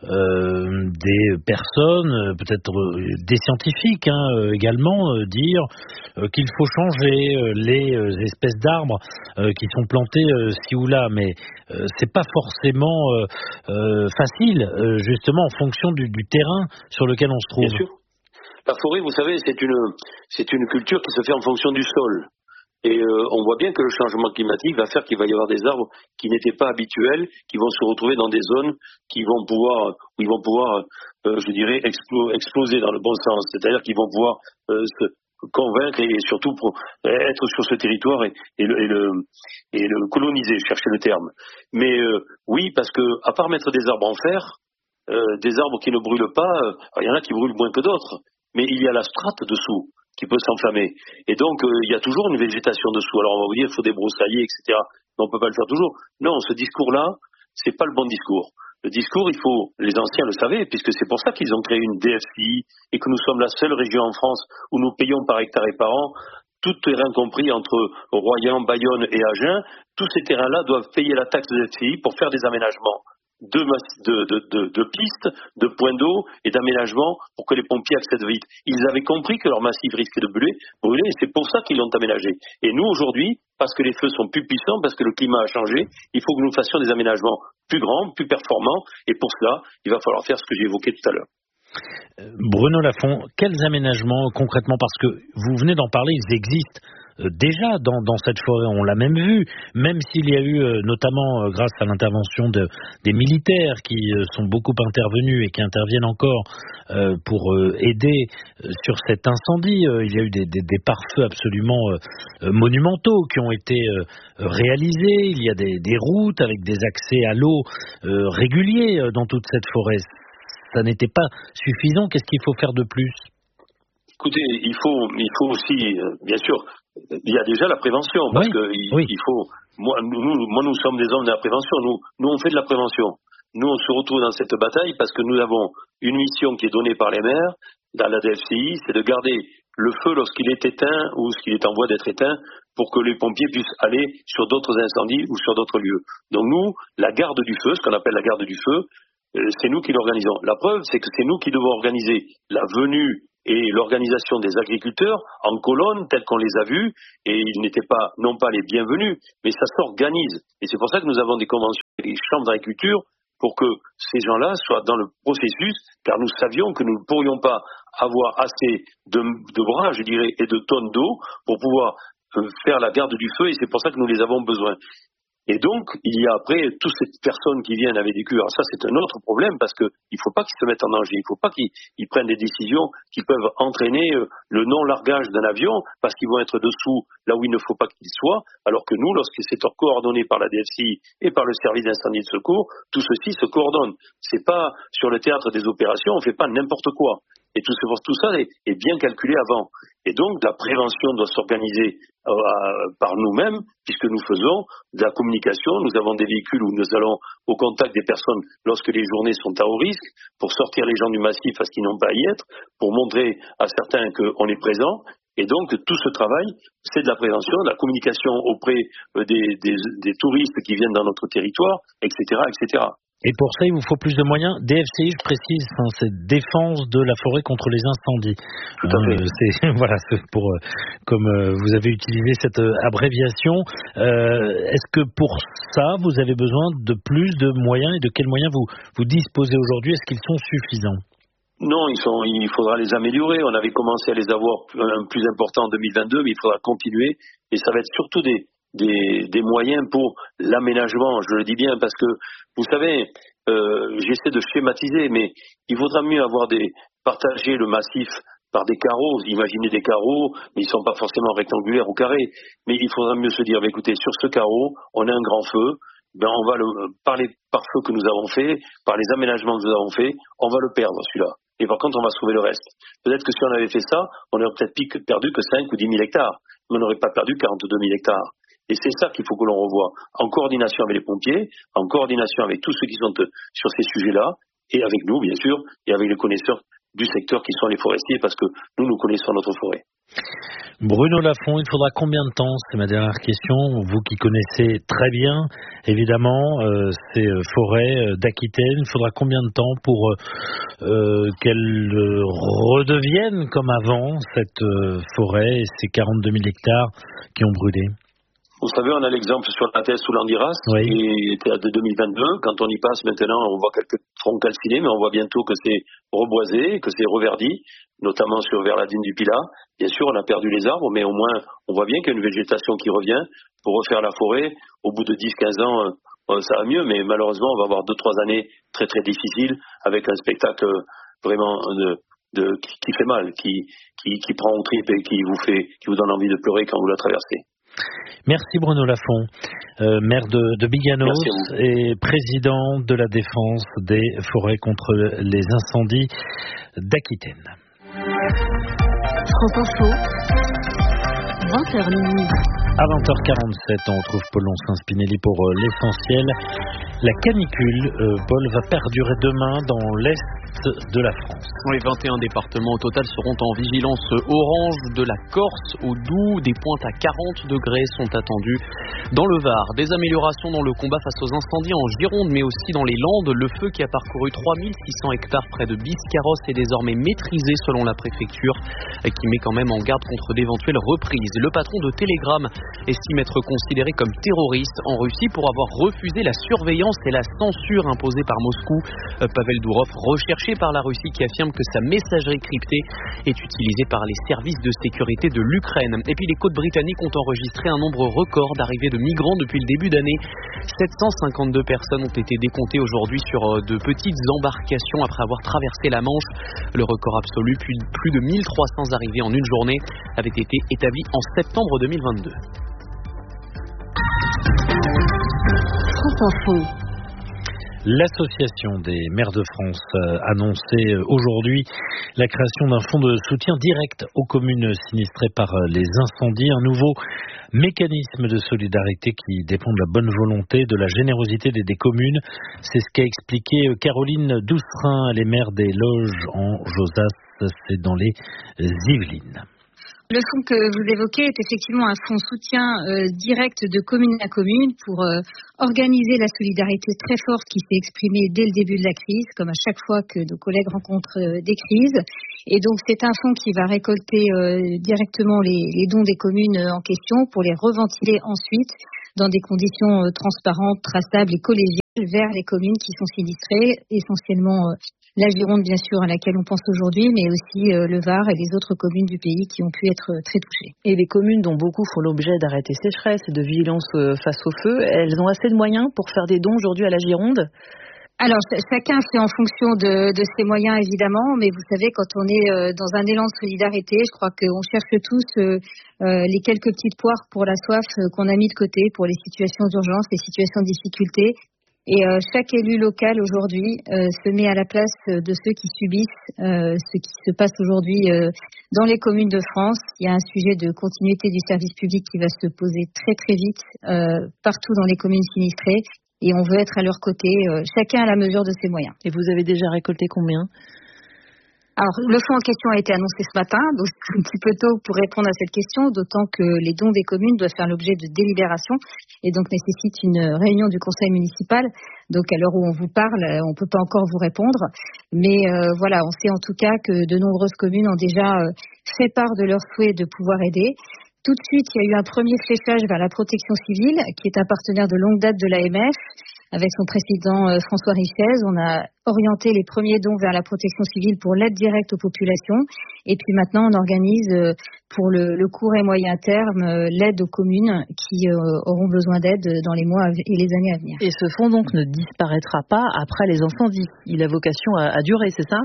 euh, des personnes, peut-être euh, des scientifiques hein, également, euh, dire euh, qu'il faut changer euh, les euh, espèces d'arbres euh, qui sont plantés euh, ci ou là, mais euh, c'est pas forcément euh, euh, facile, euh, justement en fonction du, du terrain sur lequel on se trouve. Bien sûr. La forêt, vous savez, c'est une c'est une culture qui se fait en fonction du sol. Et euh, on voit bien que le changement climatique va faire qu'il va y avoir des arbres qui n'étaient pas habituels, qui vont se retrouver dans des zones qui vont pouvoir, où ils vont pouvoir, euh, je dirais, explo- exploser dans le bon sens. C'est-à-dire qu'ils vont pouvoir euh, se convaincre et surtout pour être sur ce territoire et, et, le, et, le, et le coloniser, chercher le terme. Mais euh, oui, parce que à part mettre des arbres en fer, euh, des arbres qui ne brûlent pas, euh, il y en a qui brûlent moins que d'autres, mais il y a la strate dessous qui peut s'enflammer. Et donc, euh, il y a toujours une végétation dessous. Alors, on va vous dire, il faut débroussailler, et cetera. Mais on ne peut pas le faire toujours. Non, ce discours-là, c'est pas le bon discours. Le discours, il faut, les anciens le savaient, puisque c'est pour ça qu'ils ont créé une D F C I et que nous sommes la seule région en France où nous payons par hectare et par an, tout terrain compris entre Royan, Bayonne et Agen, tous ces terrains-là doivent payer la taxe de D F C I pour faire des aménagements de, de, de, de, de pistes, de points d'eau et d'aménagements pour que les pompiers accèdent vite. Ils avaient compris que leur massif risquait de brûler, brûler et c'est pour ça qu'ils l'ont aménagé. Et nous, aujourd'hui, parce que les feux sont plus puissants, parce que le climat a changé, il faut que nous fassions des aménagements plus grands, plus performants, et pour cela, il va falloir faire ce que j'ai évoqué tout à l'heure. Bruno Lafont, quels aménagements concrètement, parce que vous venez d'en parler, ils existent euh, déjà dans, dans cette forêt. On l'a même vu, même s'il y a eu, euh, notamment euh, grâce à l'intervention de, des militaires qui euh, sont beaucoup intervenus et qui interviennent encore euh, pour euh, aider euh, sur cet incendie. Euh, il y a eu des, des, des pare-feux absolument euh, monumentaux qui ont été euh, réalisés. Il y a des, des routes avec des accès à l'eau euh, réguliers euh, dans toute cette forêt. Ça n'était pas suffisant. Qu'est-ce qu'il faut faire de plus ? Écoutez, il faut, il faut aussi, euh, bien sûr, il y a déjà la prévention, parce oui, que il, oui. il faut. Moi nous, moi, nous sommes des hommes de la prévention. Nous, nous, on fait de la prévention. Nous, on se retrouve dans cette bataille parce que nous avons une mission qui est donnée par les maires dans la D F C I, c'est de garder le feu lorsqu'il est éteint ou lorsqu'il est en voie d'être éteint, pour que les pompiers puissent aller sur d'autres incendies ou sur d'autres lieux. Donc nous, la garde du feu, ce qu'on appelle la garde du feu, euh, c'est nous qui l'organisons. La preuve, c'est que c'est nous qui devons organiser la venue et l'organisation des agriculteurs en colonne tels qu'on les a vus, et ils n'étaient pas, non pas les bienvenus, mais ça s'organise. Et c'est pour ça que nous avons des conventions avec les chambres d'agriculture, pour que ces gens-là soient dans le processus, car nous savions que nous ne pourrions pas avoir assez de, de bras, je dirais, et de tonnes d'eau pour pouvoir euh, faire la garde du feu, et c'est pour ça que nous les avons besoin. Et donc, il y a après toutes ces personnes qui viennent avec des cuves. Alors ça, c'est un autre problème, parce qu'il ne faut pas qu'ils se mettent en danger, il ne faut pas qu'ils ils prennent des décisions qui peuvent entraîner euh, le non-largage d'un avion, parce qu'ils vont être dessous là où il ne faut pas qu'ils soient, alors que nous, lorsque c'est coordonné par la D F C I et par le service d'incendie de secours, tout ceci se coordonne. C'est pas sur le théâtre des opérations, on ne fait pas n'importe quoi. Et tout, tout ça est, est bien calculé avant. Et donc, la prévention doit s'organiser euh, par nous-mêmes, puisque nous faisons de la communication. Nous avons des véhicules où nous allons au contact des personnes lorsque les journées sont à haut risque, pour sortir les gens du massif parce qu'ils n'ont pas à y être, pour montrer à certains qu'on est présent. Et donc, tout ce travail, c'est de la prévention, de la communication auprès des, des, des touristes qui viennent dans notre territoire, et cetera, et cetera. Et pour ça, il vous faut plus de moyens. D F C I, je précise, hein, c'est défense de la forêt contre les incendies. Tout à fait. Euh, c'est, voilà, c'est pour, euh, comme euh, vous avez utilisé cette euh, abréviation. Euh, est-ce que pour ça, vous avez besoin de plus de moyens, et de quels moyens vous, vous disposez aujourd'hui? Est-ce qu'ils sont suffisants? Non, ils sont, il faudra les améliorer. On avait commencé à les avoir un plus important en deux mille vingt-deux, mais il faudra continuer. Et ça va être surtout des, des, des moyens pour l'aménagement. Je le dis bien parce que, vous savez, euh, j'essaie de schématiser, mais il vaudra mieux avoir des, partager le massif par des carreaux. Imaginez des carreaux, mais ils ne sont pas forcément rectangulaires ou carrés. Mais il faudra mieux se dire, bah, écoutez, sur ce carreau, on a un grand feu. Ben on va le, par les pare-feux que nous avons fait, par les aménagements que nous avons fait, on va le perdre celui-là. Et par contre, on va sauver le reste. Peut-être que si on avait fait ça, on aurait peut-être perdu que cinq ou dix mille hectares, mais on n'aurait pas perdu quarante-deux mille hectares. Et c'est ça qu'il faut que l'on revoie, en coordination avec les pompiers, en coordination avec tous ceux qui sont sur ces sujets-là, et avec nous, bien sûr, et avec les connaisseurs du secteur qui sont les forestiers, parce que nous, nous connaissons notre forêt. Bruno Lafont, il faudra combien de temps? C'est ma dernière question. Vous qui connaissez très bien, évidemment, euh, ces forêts d'Aquitaine, il faudra combien de temps pour euh, qu'elles redeviennent comme avant, cette euh, forêt et ces quarante-deux mille hectares qui ont brûlé? Vous savez, on a l'exemple sur la thèse sous l'Andiras, oui, qui était de deux mille vingt-deux. Quand on y passe maintenant, on voit quelques troncs calcinés, mais on voit bientôt que c'est reboisé, que c'est reverdi, notamment sur vers la dune du Pilat. Bien sûr, on a perdu les arbres, mais au moins, on voit bien qu'il y a une végétation qui revient. Pour refaire la forêt, au bout de dix à quinze ans, ça va mieux, mais malheureusement, on va avoir deux trois années très très difficiles, avec un spectacle vraiment de, de, qui, qui fait mal, qui, qui, qui prend au trip et qui vous fait, qui vous donne envie de pleurer quand vous la traversez. Merci Bruno Lafont, euh, maire de, de Biganos et président de la défense des forêts contre les incendies d'Aquitaine. France Info, vingt heures minuit. À vingt heures quarante-sept, on retrouve Paul Lonsin-Spinelli pour euh, l'essentiel. La canicule, euh, Paul, va perdurer demain dans l'est de la France. Les vingt et un départements au total seront en vigilance orange, de la Corse au Doubs. Des pointes à quarante degrés sont attendues dans le Var. Des améliorations dans le combat face aux incendies en Gironde, mais aussi dans les Landes. Le feu qui a parcouru trois mille six cents hectares près de Biscarrosse est désormais maîtrisé selon la préfecture, qui met quand même en garde contre d'éventuelles reprises. Le patron de Telegram estime être considéré comme terroriste en Russie pour avoir refusé la surveillance France, c'est la censure imposée par Moscou. Pavel Durov, recherché par la Russie, qui affirme que sa messagerie cryptée est utilisée par les services de sécurité de l'Ukraine. Et puis les côtes britanniques ont enregistré un nombre record d'arrivées de migrants depuis le début d'année. sept cent cinquante-deux personnes ont été décomptées aujourd'hui sur de petites embarcations après avoir traversé la Manche. Le record absolu, plus de mille trois cents arrivées en une journée, avait été établi en septembre deux mille vingt-deux. France Info. L'Association des maires de France a annoncé aujourd'hui la création d'un fonds de soutien direct aux communes sinistrées par les incendies, un nouveau mécanisme de solidarité qui dépend de la bonne volonté, de la générosité des, des communes. C'est ce qu'a expliqué Caroline Doucerin, les maires des Loges en Josas, c'est dans les Yvelines. Le fonds que vous évoquez est effectivement un fonds soutien euh, direct de commune à commune pour euh, organiser la solidarité très forte qui s'est exprimée dès le début de la crise, comme à chaque fois que nos collègues rencontrent euh, des crises. Et donc c'est un fonds qui va récolter euh, directement les, les dons des communes euh, en question pour les reventiler ensuite dans des conditions euh, transparentes, traçables et collégiales vers les communes qui sont sinistrées, essentiellement euh, la Gironde, bien sûr, à laquelle on pense aujourd'hui, mais aussi euh, le Var et les autres communes du pays qui ont pu être euh, très touchées. Et les communes dont beaucoup font l'objet d'arrêtés sécheresse et de vigilance euh, face au feu, elles ont assez de moyens pour faire des dons aujourd'hui à la Gironde ? Alors, chacun fait en fonction de, de ses moyens, évidemment, mais vous savez, quand on est euh, dans un élan de solidarité, je crois qu'on cherche tous euh, euh, les quelques petites poires pour la soif euh, qu'on a mis de côté pour les situations d'urgence, les situations de difficulté. Et euh, chaque élu local aujourd'hui euh, se met à la place de ceux qui subissent euh, ce qui se passe aujourd'hui euh, dans les communes de France. Il y a un sujet de continuité du service public qui va se poser très très vite euh, partout dans les communes sinistrées. Et on veut être à leur côté, euh, chacun à la mesure de ses moyens. Et vous avez déjà récolté combien ? Alors, le fonds en question a été annoncé ce matin, donc c'est un petit peu tôt pour répondre à cette question, d'autant que les dons des communes doivent faire l'objet de délibération et donc nécessitent une réunion du conseil municipal. Donc, à l'heure où on vous parle, on ne peut pas encore vous répondre. Mais euh, voilà, on sait en tout cas que de nombreuses communes ont déjà euh, fait part de leur souhait de pouvoir aider. Tout de suite, il y a eu un premier fléchage vers la protection civile, qui est un partenaire de longue date de l'A M F. Avec son président euh, François Richez, on a orienté les premiers dons vers la protection civile pour l'aide directe aux populations. Et puis maintenant, on organise euh, pour le, le court et moyen terme euh, l'aide aux communes qui euh, auront besoin d'aide dans les mois et les années à venir. Et ce fonds donc ne disparaîtra pas après les incendies. Il a vocation à, à durer, c'est ça ?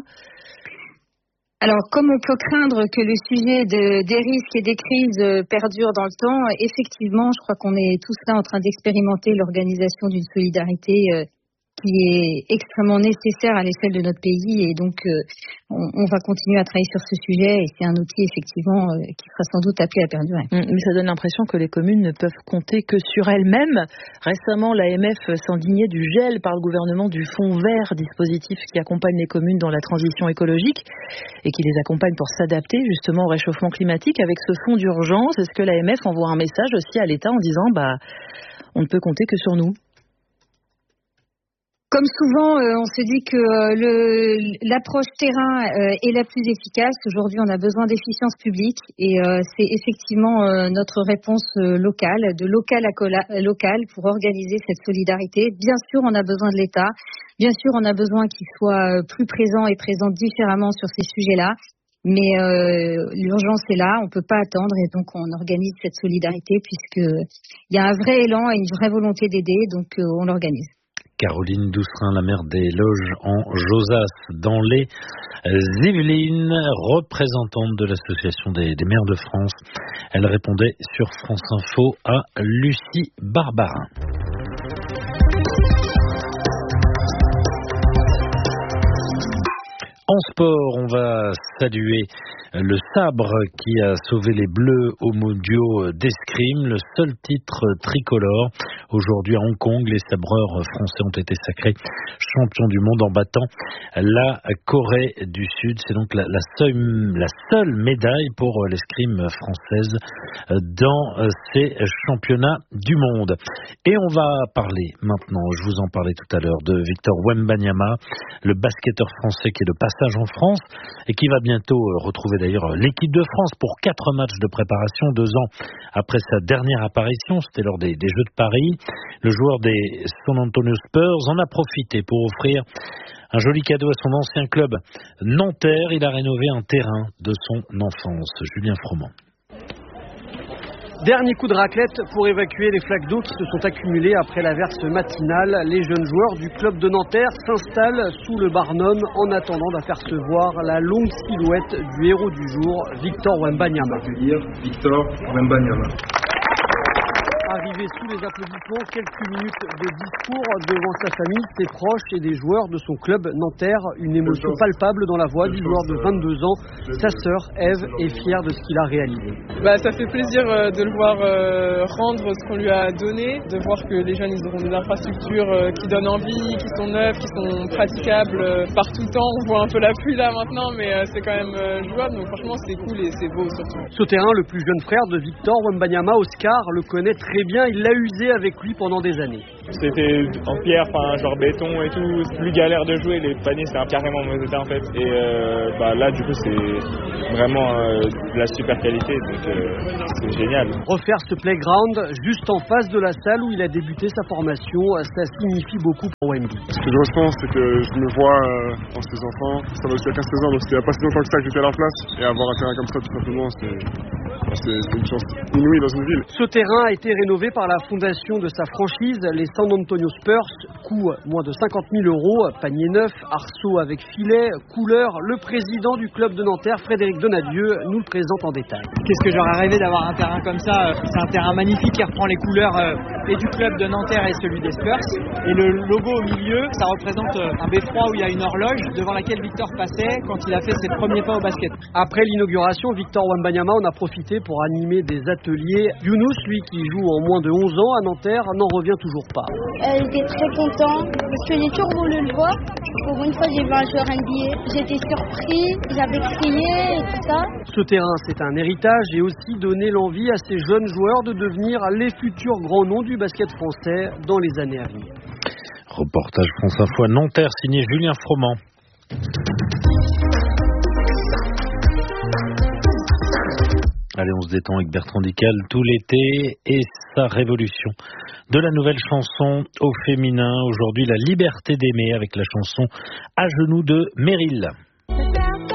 Alors, comme on peut craindre que le sujet de, des risques et des crises perdure dans le temps, effectivement, je crois qu'on est tous là en train d'expérimenter l'organisation d'une solidarité euh, qui est extrêmement nécessaire à l'échelle de notre pays. Et donc, euh, on, on va continuer à travailler sur ce sujet et c'est un outil, effectivement, euh, qui sera sans doute appelé à perdurer. Mais ça donne l'impression que les communes ne peuvent compter que sur elles-mêmes. Récemment, l'A M F s'indignait du gel par le gouvernement du Fonds vert, dispositif qui accompagne les communes dans la transition écologique et qui les accompagne pour s'adapter justement au réchauffement climatique. Avec ce fonds d'urgence, est-ce que l'A M F envoie un message aussi à l'État en disant bah, on ne peut compter que sur nous ? Comme souvent, euh, on se dit que euh, le, l'approche terrain euh, est la plus efficace. Aujourd'hui, on a besoin d'efficience publique et euh, c'est effectivement euh, notre réponse euh, locale, de local à cola- local pour organiser cette solidarité. Bien sûr, on a besoin de l'État. Bien sûr, on a besoin qu'il soit plus présent et présent différemment sur ces sujets-là. Mais euh, l'urgence est là, on ne peut pas attendre et donc on organise cette solidarité puisqu'il y a un vrai élan et une vraie volonté d'aider, donc euh, on l'organise. Caroline Doucerin, la maire des Loges en Josas, dans les Yvelines, représentante de l'Association des, des maires de France. Elle répondait sur France Info à Lucie Barbarin. En sport, on va saluer le sabre qui a sauvé les Bleus au mondiaux d'escrime, le seul titre tricolore. Aujourd'hui à Hong Kong, les sabreurs français ont été sacrés champions du monde en battant la Corée du Sud. C'est donc la, la, seule, la seule médaille pour l'escrime française dans ces championnats du monde. Et on va parler maintenant, je vous en parlais tout à l'heure, de Victor Wembanyama, le basketteur français qui est de passage en en France et qui va bientôt retrouver d'ailleurs l'équipe de France pour quatre matchs de préparation, deux ans après sa dernière apparition, c'était lors des, des Jeux de Paris. Le joueur des San Antonio Spurs en a profité pour offrir un joli cadeau à son ancien club nanterre. Il a rénové un terrain de son enfance. Julien Froment. Dernier coup de raclette pour évacuer les flaques d'eau qui se sont accumulées après l'averse matinale. Les jeunes joueurs du club de Nanterre s'installent sous le Barnum en attendant d'apercevoir la longue silhouette du héros du jour, Victor Wembanyama. Victor Wembanyama. Arrivé sous les applaudissements, quelques minutes de discours devant sa famille, ses proches et des joueurs de son club Nanterre. Une émotion palpable dans la voix du joueur de vingt-deux ans. Sa sœur, Eve, est fière de ce qu'il a réalisé. Bah, ça fait plaisir de le voir rendre ce qu'on lui a donné, de voir que les jeunes ils auront des infrastructures qui donnent envie, qui sont neuves, qui sont praticables par tout temps. On voit un peu la pluie là maintenant, mais c'est quand même jouable. Donc franchement, c'est cool et c'est beau surtout. Sauterrain, le plus jeune frère de Victor Wembanyama, Oscar, le connaît très bien. Il l'a usé avec lui pendant des années. C'était en pierre, enfin genre béton et tout, c'est plus galère de jouer, les paniers c'est carrément mauvais état en fait. Et euh, bah là du coup c'est vraiment euh, de la super qualité, donc euh, c'est génial. Refaire ce playground juste en face de la salle où il a débuté sa formation, ça signifie beaucoup pour Wemby. Ce que je ressens, c'est que je me vois euh, en ces enfants, ça va jusqu'à quinze seize ans, donc c'était il n'y a pas si longtemps que ça que j'étais à leur place, et avoir un terrain comme ça tout simplement, c'est, c'est, c'est une chance inouïe dans une ville. Ce terrain a été rénové par la fondation de sa franchise, les San Antonio Spurs, coût moins de cinquante mille euros, panier neuf, arceau avec filet, couleur. Le président du club de Nanterre, Frédéric Donadieu, nous le présente en détail. Qu'est-ce que j'aurais rêvé d'avoir un terrain comme ça. C'est un terrain magnifique qui reprend les couleurs et du club de Nanterre et celui des Spurs. Et le logo au milieu, ça représente un beffroi où il y a une horloge devant laquelle Victor passait quand il a fait ses premiers pas au basket. Après l'inauguration, Victor Wembanyama en a profité pour animer des ateliers. Younous, lui qui joue en moins de onze ans à Nanterre, n'en revient toujours pas. Euh, J'étais très content parce que j'ai toujours voulu le voir. Pour une fois, j'ai vu un joueur N B A. J'étais surpris, j'avais crié et tout ça. Ce terrain, c'est un héritage et aussi donner l'envie à ces jeunes joueurs de devenir les futurs grands noms du basket français dans les années à venir. Reportage France Info à Nanterre, signé Julien Froment. Allez, on se détend avec Bertrand Dical tout l'été et sa révolution de la nouvelle chanson au féminin. Aujourd'hui, la liberté d'aimer avec la chanson À genoux de Meryl.